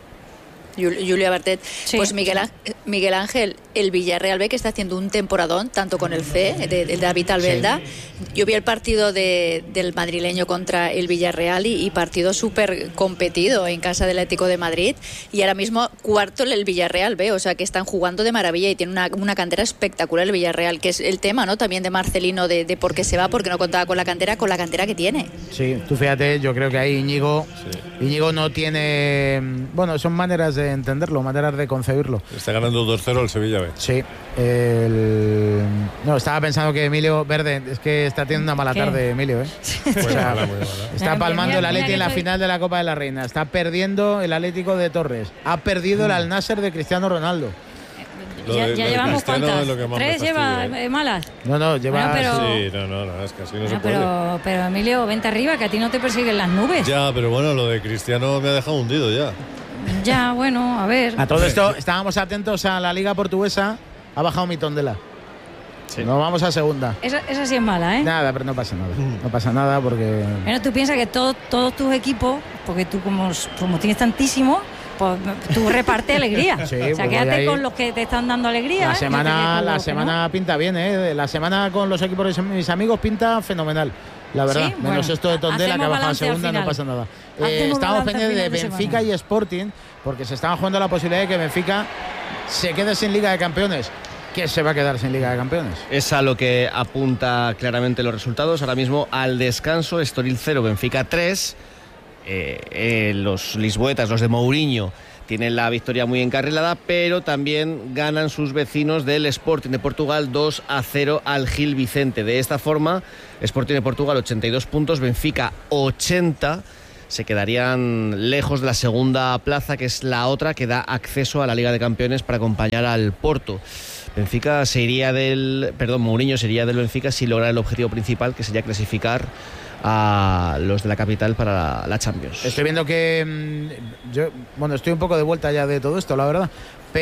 Jul- Julia Bartet. Sí. Pues Miguel, Á- Miguel Ángel, el Villarreal B, que está haciendo un temporadón, tanto con el C, de, de David Albelda. Yo vi el partido de- del madrileño contra el Villarreal y, y partido súper competido en casa del Atlético de Madrid. Y ahora mismo cuarto el Villarreal B, o sea que están jugando de maravilla y tiene una, una cantera espectacular el Villarreal, que es el tema, ¿no? También de Marcelino, de, de por qué se va, porque no contaba con la cantera, con la cantera que tiene. Sí, tú fíjate, yo creo que ahí Íñigo, Íñigo no tiene... Bueno, son maneras de entenderlo, maneras de concebirlo. Está ganando dos cero el Sevilla B. Sí. El... No, estaba pensando que Emilio Verde, es que está teniendo una mala ¿Qué? tarde Emilio, ¿eh? O sea, mala, muy mala. está Mira, palmando mira, el mira Atleti que en la soy- final de la Copa de la Reina. Está perdiendo el Atlético de Torres. Ha perdido el Al Nasser de Cristiano Ronaldo. Lo ya de- ya lo de llevamos Cristiano cuántas. es lo que más me Tres lleva fastidia, eh, malas. No, no, lleva... Bueno, pero- Sí, no, no, no, es que así no se Bueno, puede. pero, pero Emilio, vente arriba, que a ti no te persiguen las nubes. Ya, Ya, pero bueno, lo de Cristiano me ha dejado hundido ya. bueno, a ver. A todo esto, estábamos atentos a la Liga Portuguesa. Ha bajado mi tondela. Sí. Nos vamos a segunda. Esa, esa sí es mala, ¿eh? Nada, pero no pasa nada. No pasa nada porque... Bueno, tú piensas que todo, todos tus equipos, porque tú como, como tienes tantísimo, pues tú reparte alegría. Sí, o sea, quédate ahí con los que te están dando alegría. La ¿eh? semana, la semana no. pinta bien, ¿eh? La semana con los equipos de mis amigos pinta fenomenal. La verdad, sí, menos bueno, esto de Tondela que ha bajado a segunda, no pasa nada. Eh, estamos pendientes de Benfica y Sporting, porque se estaban jugando la posibilidad de que Benfica se quede sin Liga de Campeones. ¿Qué se va a quedar sin Liga de Campeones? Es a lo que apunta claramente los resultados. Ahora mismo al descanso, Estoril cero, Benfica tres. Eh, eh, los lisboetas, los de Mourinho, tienen la victoria muy encarrilada, pero también ganan sus vecinos del Sporting de Portugal dos a cero al Gil Vicente. De esta forma, Sporting de Portugal ochenta y dos puntos, Benfica ochenta. Se quedarían lejos de la segunda plaza, que es la otra que da acceso a la Liga de Campeones para acompañar al Porto. Benfica se iría del... Perdón, Mourinho se iría del Benfica si logra el objetivo principal, que sería clasificar a los de la capital para la, la Champions. Estoy viendo que mmm, yo, bueno, estoy un poco de vuelta ya de todo esto, la verdad,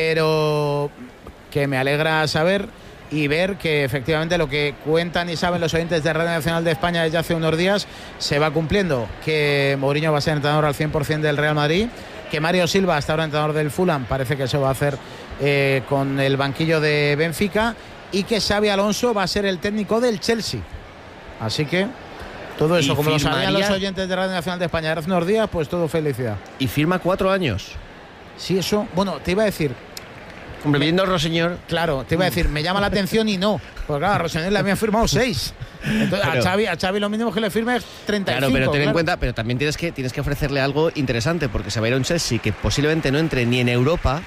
pero que me alegra saber y ver que efectivamente lo que cuentan y saben los oyentes de Radio Nacional de España desde hace unos días se va cumpliendo, que Mourinho va a ser entrenador al cien por ciento del Real Madrid, que Mario Silva, hasta ahora entrenador del Fulham, parece que eso va a hacer eh, con el banquillo de Benfica, y que Xabi Alonso va a ser el técnico del Chelsea. Así que todo eso, como lo sabían los oyentes de Radio Nacional de España hace unos días, pues todo felicidad. Y firma cuatro años. Sí, eso, bueno, te iba a decir... Hombre, viendo a Rossiñol... Claro, te iba a decir, me llama la atención y no. Porque claro, a Rossiñol le habían firmado seis. Entonces, pero, a, Xavi, a Xavi lo mínimo que le firme es treinta y cinco. Claro, pero ten claro. en cuenta, pero también tienes que, tienes que ofrecerle algo interesante, porque se va a ir a un Chelsea que posiblemente no entre ni en Europa,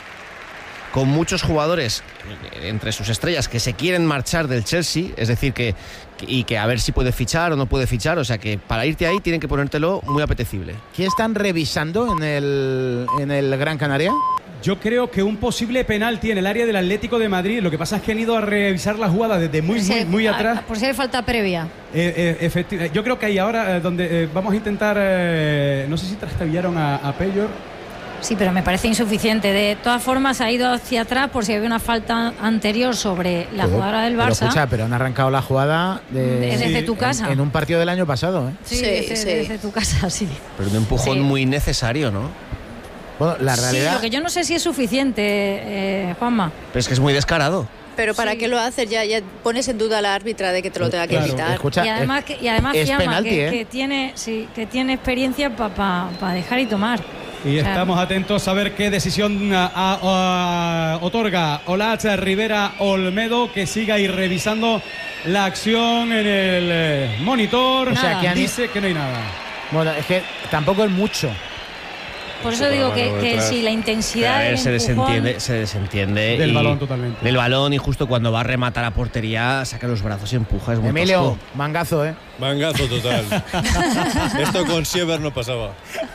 con muchos jugadores entre sus estrellas que se quieren marchar del Chelsea, es decir, que, y que a ver si puede fichar o no puede fichar, o sea que para irte ahí tienen que ponértelo muy apetecible. ¿Qué están revisando en el, en el Gran Canaria? Yo creo que un posible penalti en el área del Atlético de Madrid. Lo que pasa es que han ido a revisar la jugada desde muy, muy, muy atrás. Por si hay falta previa. Eh, eh, efectivamente. Yo creo que ahí ahora eh, donde eh, vamos a intentar, eh, no sé si trastabillaron a, a Peyor. Sí, pero me parece insuficiente. De todas formas, ha ido hacia atrás por si había una falta anterior sobre la pero, jugadora del Barça. Pero, escucha, pero han arrancado la jugada de, desde sí, tu casa. En, en un partido del año pasado, ¿eh? Sí, sí, desde, sí. desde tu casa, sí. Pero un empujón sí. muy necesario, ¿no? Bueno, la realidad... Sí, lo que yo no sé si es suficiente, eh, Juanma. Pero es que es muy descarado. Pero ¿para sí. qué lo haces? Ya, ya pones en duda a la árbitra de que te lo tenga que claro. quitar. Escucha, y además, es, que, y además es Fiamma, penalti, que, ¿eh? que, tiene, sí, que tiene experiencia para pa, pa dejar y tomar. Y claro. estamos atentos a ver qué decisión a, a, a, otorga Olatz Rivera Olmedo, que siga ahí revisando la acción en el eh, monitor. O sea, que dice han... que no hay nada. Bueno, es que tampoco es mucho. Por eso digo que, que si la intensidad ver, del se empujón... desentiende, se desentiende del y balón totalmente. Del balón, y justo cuando va a rematar a portería saca los brazos y empuja. Es muy Emilio, tosco. mangazo, ¿eh? Mangazo total. Esto con Siever no pasaba.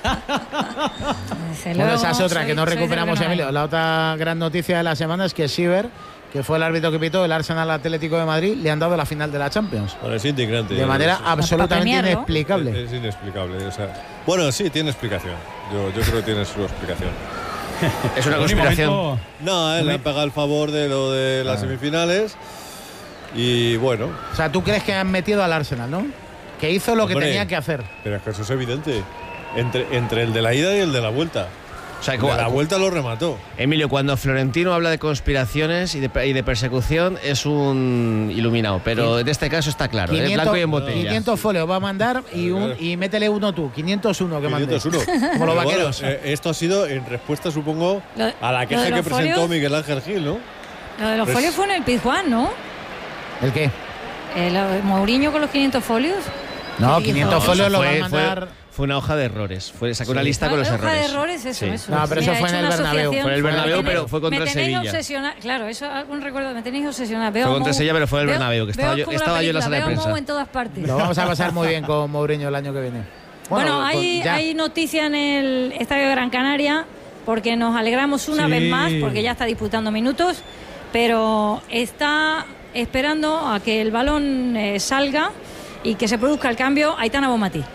Bueno, esa es otra soy, que no recuperamos, Emilio. La otra gran noticia de la semana es que Siever, que fue el árbitro que pitó el Arsenal Atlético de Madrid, le han dado la final de la Champions. Bueno, es indignante. De manera es, absolutamente inexplicable. Es, es inexplicable. O sea, bueno, sí, tiene explicación. Yo, yo creo que tiene su explicación. ¿Es una conspiración? No, él le ha pagado el favor de lo de las ah. semifinales. Y bueno. O sea, ¿tú crees que han metido al Arsenal, no? Que hizo lo Hombre, que tenía que hacer. Pero es que eso es evidente. Entre, entre el de la ida y el de la vuelta. O sea, de la vuelta lo remató. Emilio, cuando Florentino habla de conspiraciones y de, y de persecución es un iluminado, pero en este caso está claro, quinientos, ¿eh? Blanco y en botella. quinientos folios va a mandar y, un, y métele uno tú, quinientos uno que mande. quinientos uno. Como los vaqueros. Bueno, eh, esto ha sido en respuesta, supongo, lo, a la queja que presentó folios, Miguel Ángel Gil, ¿no? Lo de los pues, folios fue en el Pizjuán, ¿no? ¿El qué? El, el Mourinho con los quinientos folios. No, quinientos folios lo fue, va a mandar... Fue, Fue una hoja de errores. Fue, sacó sí. una lista con los hoja errores. de errores, eso, sí. eso. No, pero eso Mira, fue en el Bernabéu. Fue en el Bernabéu, pero fue contra el Sevilla. Me tenéis obsesionada. Claro, eso algún recuerdo. Me tenéis obsesionada. Fue contra el Sevilla, pero fue el Bernabéu, que estaba, yo, estaba yo en la sala de prensa. En todas partes. Lo vamos a pasar muy bien con Mourinho el año que viene. Bueno, bueno hay, hay noticia en el Estadio de Gran Canaria, porque nos alegramos una sí. vez más, porque ya está disputando minutos, pero está esperando a que el balón eh, salga y que se produzca el cambio Aitana Bonmatí.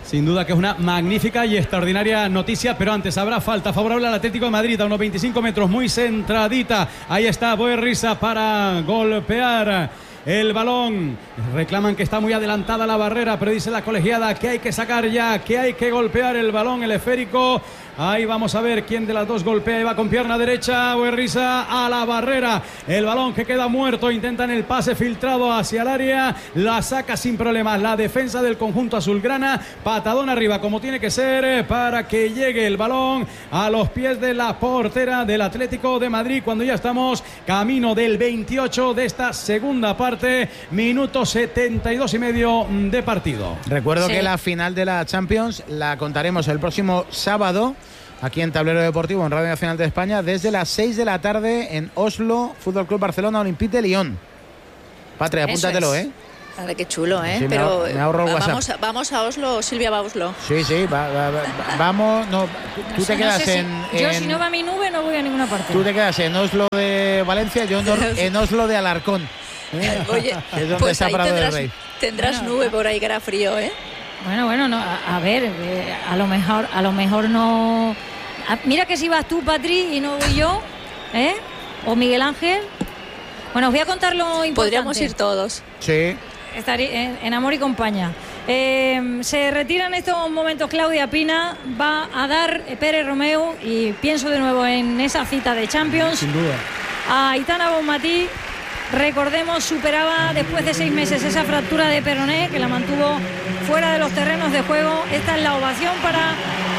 Sin duda que es una magnífica y extraordinaria noticia, pero antes habrá falta favorable al Atlético de Madrid a unos veinticinco metros, muy centradita. Ahí está Boerrisa para golpear el balón. Reclaman que está muy adelantada la barrera, pero dice la colegiada que hay que sacar ya, que hay que golpear el balón, el esférico. Ahí vamos a ver quién de las dos golpea y va con pierna derecha. Boerrisa a la barrera. El balón que queda muerto. Intentan el pase filtrado hacia el área. La saca sin problemas la defensa del conjunto azulgrana. Patadón arriba como tiene que ser para que llegue el balón a los pies de la portera del Atlético de Madrid cuando ya estamos camino del veintiocho de esta segunda parte. Minuto setenta y dos y medio de partido. Recuerdo Sí. que la final de la Champions la contaremos el próximo sábado aquí en Tablero Deportivo, en Radio Nacional de España, desde las seis de la tarde en Oslo, Fútbol Club Barcelona, Olympique de Lyon. Patria, Eso apúntatelo, es. ¿eh? Madre, qué chulo, ¿eh? Sí, me Pero ahor- me ahorro el vamos, WhatsApp. a, vamos a Oslo, Silvia va a Oslo. Sí, sí, va- va- va- vamos. No, tú, tú te No quedas sé si- en, Yo, en- si no va mi nube, no voy a ninguna parte. Tú te quedas en Oslo de Valencia, yo en, Or- en Oslo de Alarcón. ¿eh? Oye, Que es donde pues está ahí Prado del tendrás, Rey. tendrás Bueno. nube por ahí que hará frío, ¿eh? Bueno, bueno, no, a, a ver, eh, a lo mejor, a lo mejor no. a- mira que si vas tú, Patri, y no voy yo, ¿eh? O Miguel Ángel. Bueno, os voy a contar lo importante. Podríamos ir todos. Sí. Estar en, en amor y compañía. Eh, se retira en estos momentos Claudia Pina, va a dar Pérez Romeu, y pienso de nuevo en esa cita de Champions. Sin duda. A Aitana Bonmatí, recordemos, superaba después de seis meses esa fractura de peroné que la mantuvo fuera de los terrenos de juego. Esta es la ovación para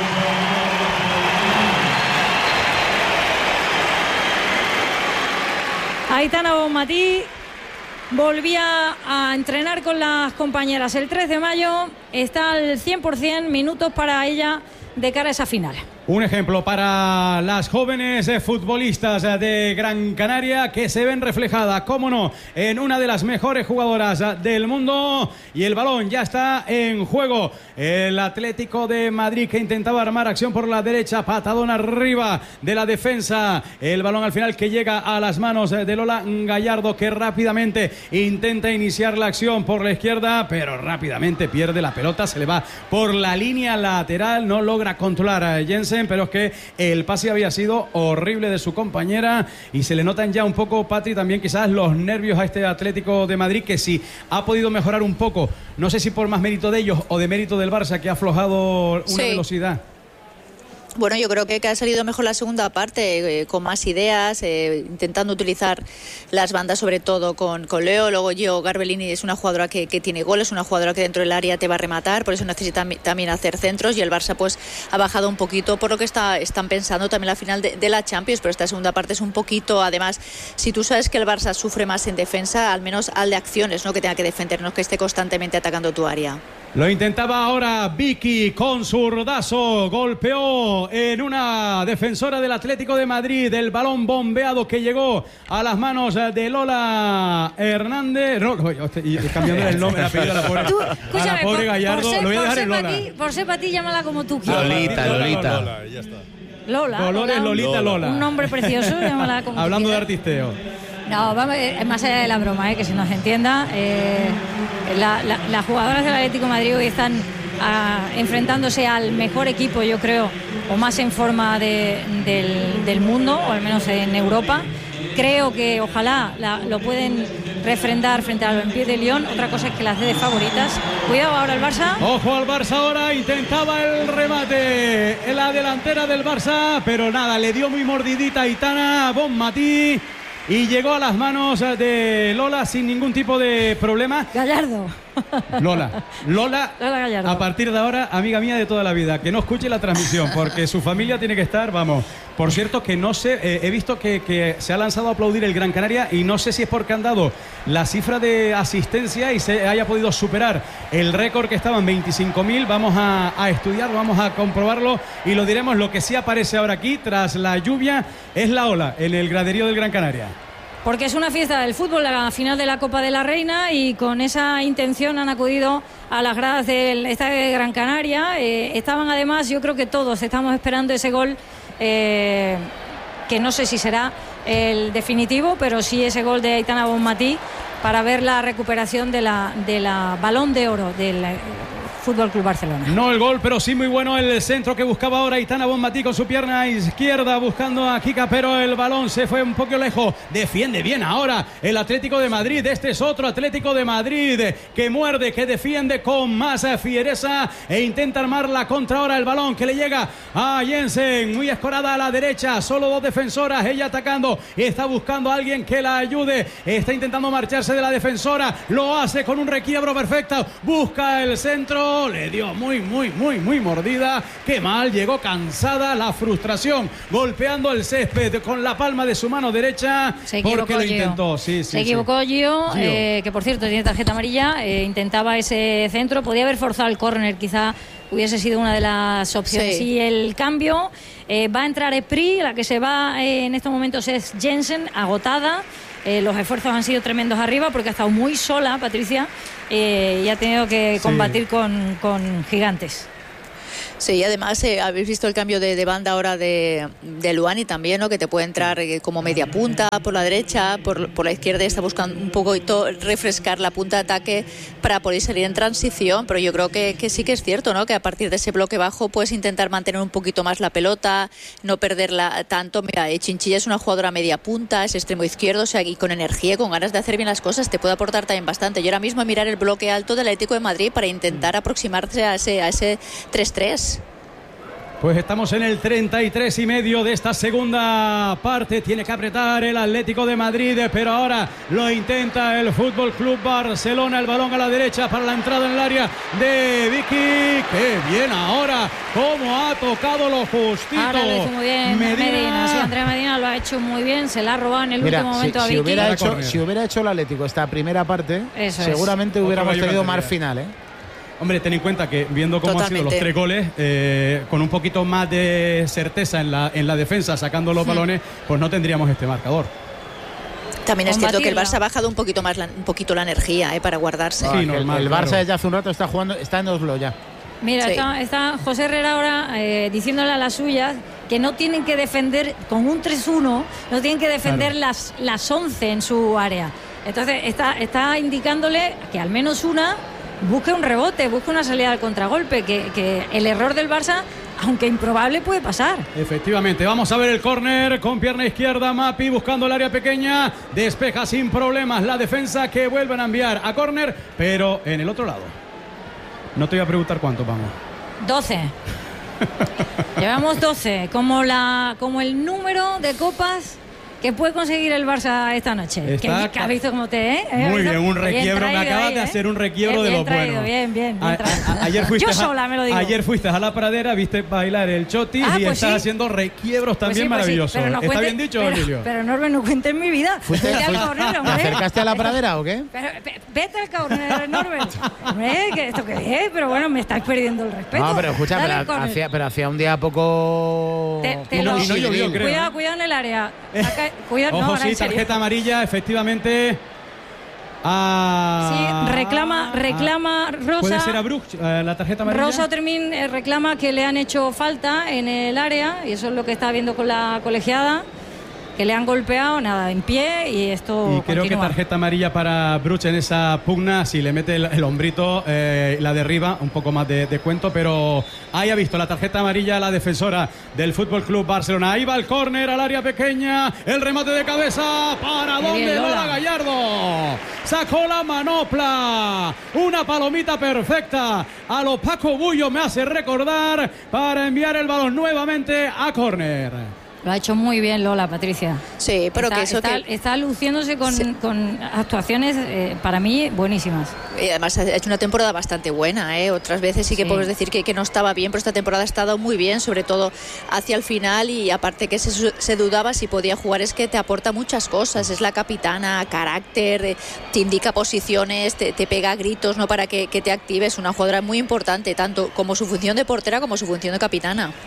Aitana Bonmatí. Volvía a entrenar con las compañeras el tres de mayo. Está al cien por ciento, minutos para ella de cara a esa final. Un ejemplo para las jóvenes eh, futbolistas eh, de Gran Canaria que se ven reflejadas, cómo no, en una de las mejores jugadoras eh, del mundo. Y el balón ya está en juego. El Atlético de Madrid que intentaba armar acción por la derecha, patadón arriba de la defensa. El balón al final que llega a las manos eh, de Lola Gallardo, que rápidamente intenta iniciar la acción por la izquierda, pero rápidamente pierde la pelota, se le va por la línea lateral, no logra controlar a Jensen, pero es que el pase había sido horrible de su compañera y se le notan ya un poco, Patri, también quizás los nervios a este Atlético de Madrid, que sí ha podido mejorar un poco, no sé si por más mérito de ellos o de mérito del Barça, que ha aflojado una Sí. velocidad. Bueno, yo creo que, que ha salido mejor la segunda parte, eh, con más ideas, eh, intentando utilizar las bandas, sobre todo con, con Leo. Luego Gio Garbellini es una jugadora que, que tiene goles, una jugadora que dentro del área te va a rematar, por eso necesita mi- también hacer centros, y el Barça pues ha bajado un poquito por lo que está, están pensando también la final de, de la Champions, pero esta segunda parte es un poquito, además, si tú sabes que el Barça sufre más en defensa, al menos al de acciones, no que tenga que defender, no que esté constantemente atacando tu área. Lo intentaba ahora Vicky con zurdazo, golpeó en una defensora del Atlético de Madrid, el balón bombeado que llegó a las manos de Lola Hernández. No, no, y cambiando el nombre, el apellido a la pobre, Tú, a la escúchame, pobre por, Gallardo, por ser, lo voy a por dejar ser en para Lola. ti, por ser para ti, llámala como tú quieras. Lolita, Lolita. Lola, ya está. Lola. Dolores Lola, Lolita Lola. Un nombre precioso, llámala como tú Hablando de quieras. artisteo. No, vamos, eh, más allá de la broma, eh, que se nos entienda, eh, la- la- las jugadoras del Atlético de Madrid hoy están ah, enfrentándose al mejor equipo, yo creo, o más en forma de- del, del mundo, o al menos en Europa. Creo que ojalá la- lo pueden refrendar frente al Olympique de Lyon. Otra cosa es que las dé de favoritas. Cuidado ahora el Barça. Ojo al Barça ahora, intentaba el remate en la delantera del Barça, pero nada, le dio muy mordidita a Aitana Bonmatí y llegó a las manos de Lola sin ningún tipo de problema. Gallardo. Lola, Lola, Lola Gallardo. a partir de ahora, amiga mía de toda la vida, que no escuche la transmisión, porque su familia tiene que estar, vamos. Por cierto, que no sé, eh, he visto que, que se ha lanzado a aplaudir el Gran Canaria y no sé si es porque han dado la cifra de asistencia y se haya podido superar el récord que estaba en veinticinco mil. Vamos a, a estudiarlo, vamos a comprobarlo y lo diremos. Lo que sí aparece ahora aquí, tras la lluvia, es la ola en el graderío del Gran Canaria. Porque es una fiesta del fútbol, la final de la Copa de la Reina, y con esa intención han acudido a las gradas del Estadio de Gran Canaria. Eh, estaban además, yo creo que todos estamos esperando ese gol, eh, que no sé si será el definitivo, pero sí ese gol de Aitana Bonmatí, para ver la recuperación de la, de la Balón de Oro, del Fútbol Club Barcelona. No el gol, pero sí muy bueno el centro que buscaba ahora Aitana Bonmatí con su pierna izquierda buscando a Kika, pero el balón se fue un poco lejos. Defiende bien ahora el Atlético de Madrid. Este es otro Atlético de Madrid que muerde, que defiende con más fiereza e intenta armar la contra ahora. El balón que le llega a Jensen, muy escorada a la derecha, solo dos defensoras, ella atacando, está buscando a alguien que la ayude, está intentando marcharse de la defensora, lo hace con un requiebro perfecto, busca el centro, le dio muy, muy, muy, muy mordida, qué mal, llegó cansada, la frustración, golpeando el césped con la palma de su mano derecha, se porque lo Gio. intentó, sí, sí, se equivocó sí. Gio, Gio. Eh, que por cierto tiene tarjeta amarilla, eh, intentaba ese centro, podía haber forzado el córner, quizá hubiese sido una de las opciones. Sí. Y el cambio, eh, va a entrar Esprit, la que se va eh, en estos momentos es Jensen, agotada. Eh, los esfuerzos han sido tremendos arriba porque ha estado muy sola Patricia eh, y ha tenido que combatir sí. con, con gigantes. Sí, y además eh, habéis visto el cambio de, de banda ahora de, de Luani también, ¿no? Que te puede entrar eh, como media punta por la derecha, por, por la izquierda, está buscando un poco refrescar la punta de ataque para poder salir en transición, pero yo creo que, que sí que es cierto, ¿no? Que a partir de ese bloque bajo puedes intentar mantener un poquito más la pelota, no perderla tanto. Mira, eh, Chinchilla es una jugadora media punta, es extremo izquierdo, o sea, y con energía, con ganas de hacer bien las cosas, te puede aportar también bastante. Y ahora mismo mirar el bloque alto del Atlético de Madrid para intentar aproximarse a ese, a ese tres tres. Pues estamos en el treinta y tres y medio de esta segunda parte. Tiene que apretar el Atlético de Madrid, pero ahora lo intenta el Fútbol Club Barcelona. El balón a la derecha para la entrada en el área de Vicky. ¡Qué bien ahora! ¡Cómo ha tocado lo justito! Ahora lo hizo muy bien Medina. Medina. Sí, Andrea Medina lo ha hecho muy bien. Se la ha robado en el Mira, último si, momento a si Vicky. Hubiera hecho, si hubiera hecho el Atlético esta primera parte, Eso seguramente es. hubiéramos tenido más final, ¿eh? Hombre, ten en cuenta que viendo cómo Totalmente. han sido los tres goles, eh, con un poquito más de certeza en la, en la defensa, sacando los sí. balones, pues no tendríamos este marcador. También es cierto que el Barça ha bajado un poquito más la, un poquito la energía eh, para guardarse. Sí, normal, el, el Barça claro. desde hace un rato está jugando, está en Oslo ya. Mira, sí. está, está José Herrera ahora eh, diciéndole a las suyas que no tienen que defender con un tres uno, no tienen que defender claro. las, las once en su área. Entonces está, está indicándole que al menos una busque un rebote, busque una salida al contragolpe, que, que el error del Barça, aunque improbable, puede pasar. Efectivamente, vamos a ver el córner con pierna izquierda, Mapi buscando el área pequeña, despeja sin problemas la defensa, que vuelven a enviar a córner, pero en el otro lado. No te voy a preguntar cuánto vamos. doce. Llevamos doce, como, la, como el número de copas que puede conseguir el Barça esta noche. Está, que, que ha visto como te, ¿eh? Muy bien, un requiebro. Bien me acabas ahí, de ¿eh? hacer un requiebro bien, de los bien traído, buenos. Bien, bien, bien a, a, ayer fuiste Yo sola me lo digo. Ayer fuiste a la pradera, viste bailar el chotis ah, y pues estás sí. haciendo requiebros pues también sí, pues maravillosos. Sí, no ¿Está cuente, bien dicho, pero, Emilio? Pero Norberto, no cuentes mi vida. ¿Fuiste, vete fuiste, al corner, ¿Te acercaste a la pradera o qué? Pero, vete al corner, Norbert. ¿Qué, ¿Esto qué es? Pero bueno, me estáis perdiendo el respeto. No, pero escucha, pero hacía, pero hacía un día poco... Te, te no, lo, y no llovió, creo. Cuidado, cuidado en el área. Acá, cuidado, Ojo, no, sí, tarjeta amarilla, efectivamente. Ah, sí, reclama, reclama Rosa. ¿Puede ser a Brooks eh, la tarjeta amarilla? Rosa Otermin eh, reclama que le han hecho falta en el área, y eso es lo que está viendo con la colegiada, que le han golpeado, nada, en pie, y esto Y creo continúa. que tarjeta amarilla para Bruch en esa pugna, si le mete el, el hombrito, eh, la derriba, un poco más de, de cuento, pero ahí ha visto la tarjeta amarilla a la defensora del Fútbol Club Barcelona. Ahí va el córner al área pequeña, el remate de cabeza, ¿para Qué dónde? bien, Lola Lola Gallardo sacó la manopla, una palomita perfecta a lo Paco Bullo, me hace recordar, para enviar el balón nuevamente a córner. Lo ha hecho muy bien Lola, Patricia. Sí, pero está, que eso está, que... está luciéndose con, sí. con actuaciones eh, para mí buenísimas. Y además ha hecho una temporada bastante buena, ¿eh? Otras veces sí que sí. puedes decir que, que no estaba bien, pero esta temporada ha estado muy bien, sobre todo hacia el final, y aparte que se, se dudaba si podía jugar, es que te aporta muchas cosas, es la capitana, carácter, te indica posiciones, te, te pega gritos, ¿no? Para que, que te actives, una jugadora muy importante, tanto como su función de portera como su función de capitana.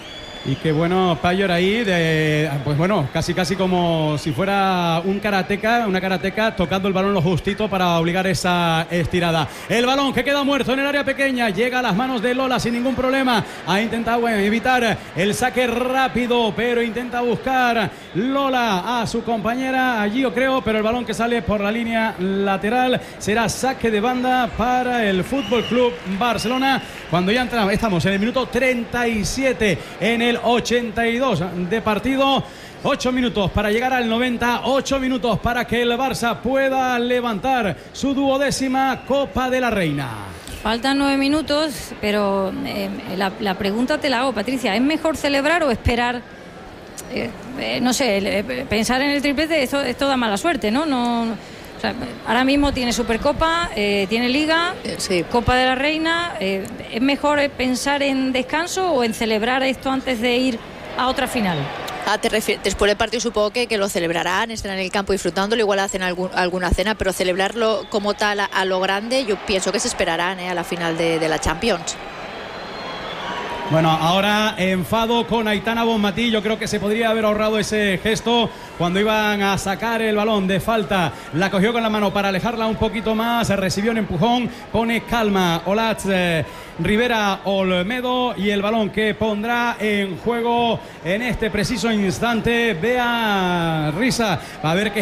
Y qué bueno Payor ahí, de, pues bueno, casi casi como si fuera un karateca, una karateca tocando el balón lo justito para obligar esa estirada. El balón que queda muerto en el área pequeña, llega a las manos de Lola sin ningún problema. Ha intentado bueno, evitar el saque rápido, pero intenta buscar Lola a su compañera allí, yo creo, pero el balón que sale por la línea lateral será saque de banda para el Fútbol Club Barcelona. Cuando ya entramos, estamos en el minuto treinta y siete, en el ochenta y dos de partido. Ocho minutos para llegar al noventa, ocho minutos para que el Barça pueda levantar su duodécima Copa de la Reina. Faltan nueve minutos, pero eh, la, la pregunta te la hago, Patricia. ¿Es mejor celebrar o esperar? Eh, eh, no sé, eh, pensar en el triplete, esto, esto da mala suerte, ¿no? no, no o sea, ahora mismo tiene Supercopa, eh, tiene Liga, sí. Copa de la Reina. Eh, ¿Es mejor pensar en descanso o en celebrar esto antes de ir a otra final? Ah, te refieres, después del partido supongo que, que lo celebrarán, estarán en el campo disfrutándolo, igual hacen algún, alguna cena, pero celebrarlo como tal a, a lo grande, yo pienso que se esperarán eh, a la final de, de la Champions. Bueno, ahora enfado con Aitana Bonmatí. Yo creo que se podría haber ahorrado ese gesto cuando iban a sacar el balón de falta. La cogió con la mano para alejarla un poquito más. Recibió un empujón. Pone calma Olatz eh, Rivera Olmedo. Y el balón que pondrá en juego en este preciso instante Bea Risa. Va a ver qué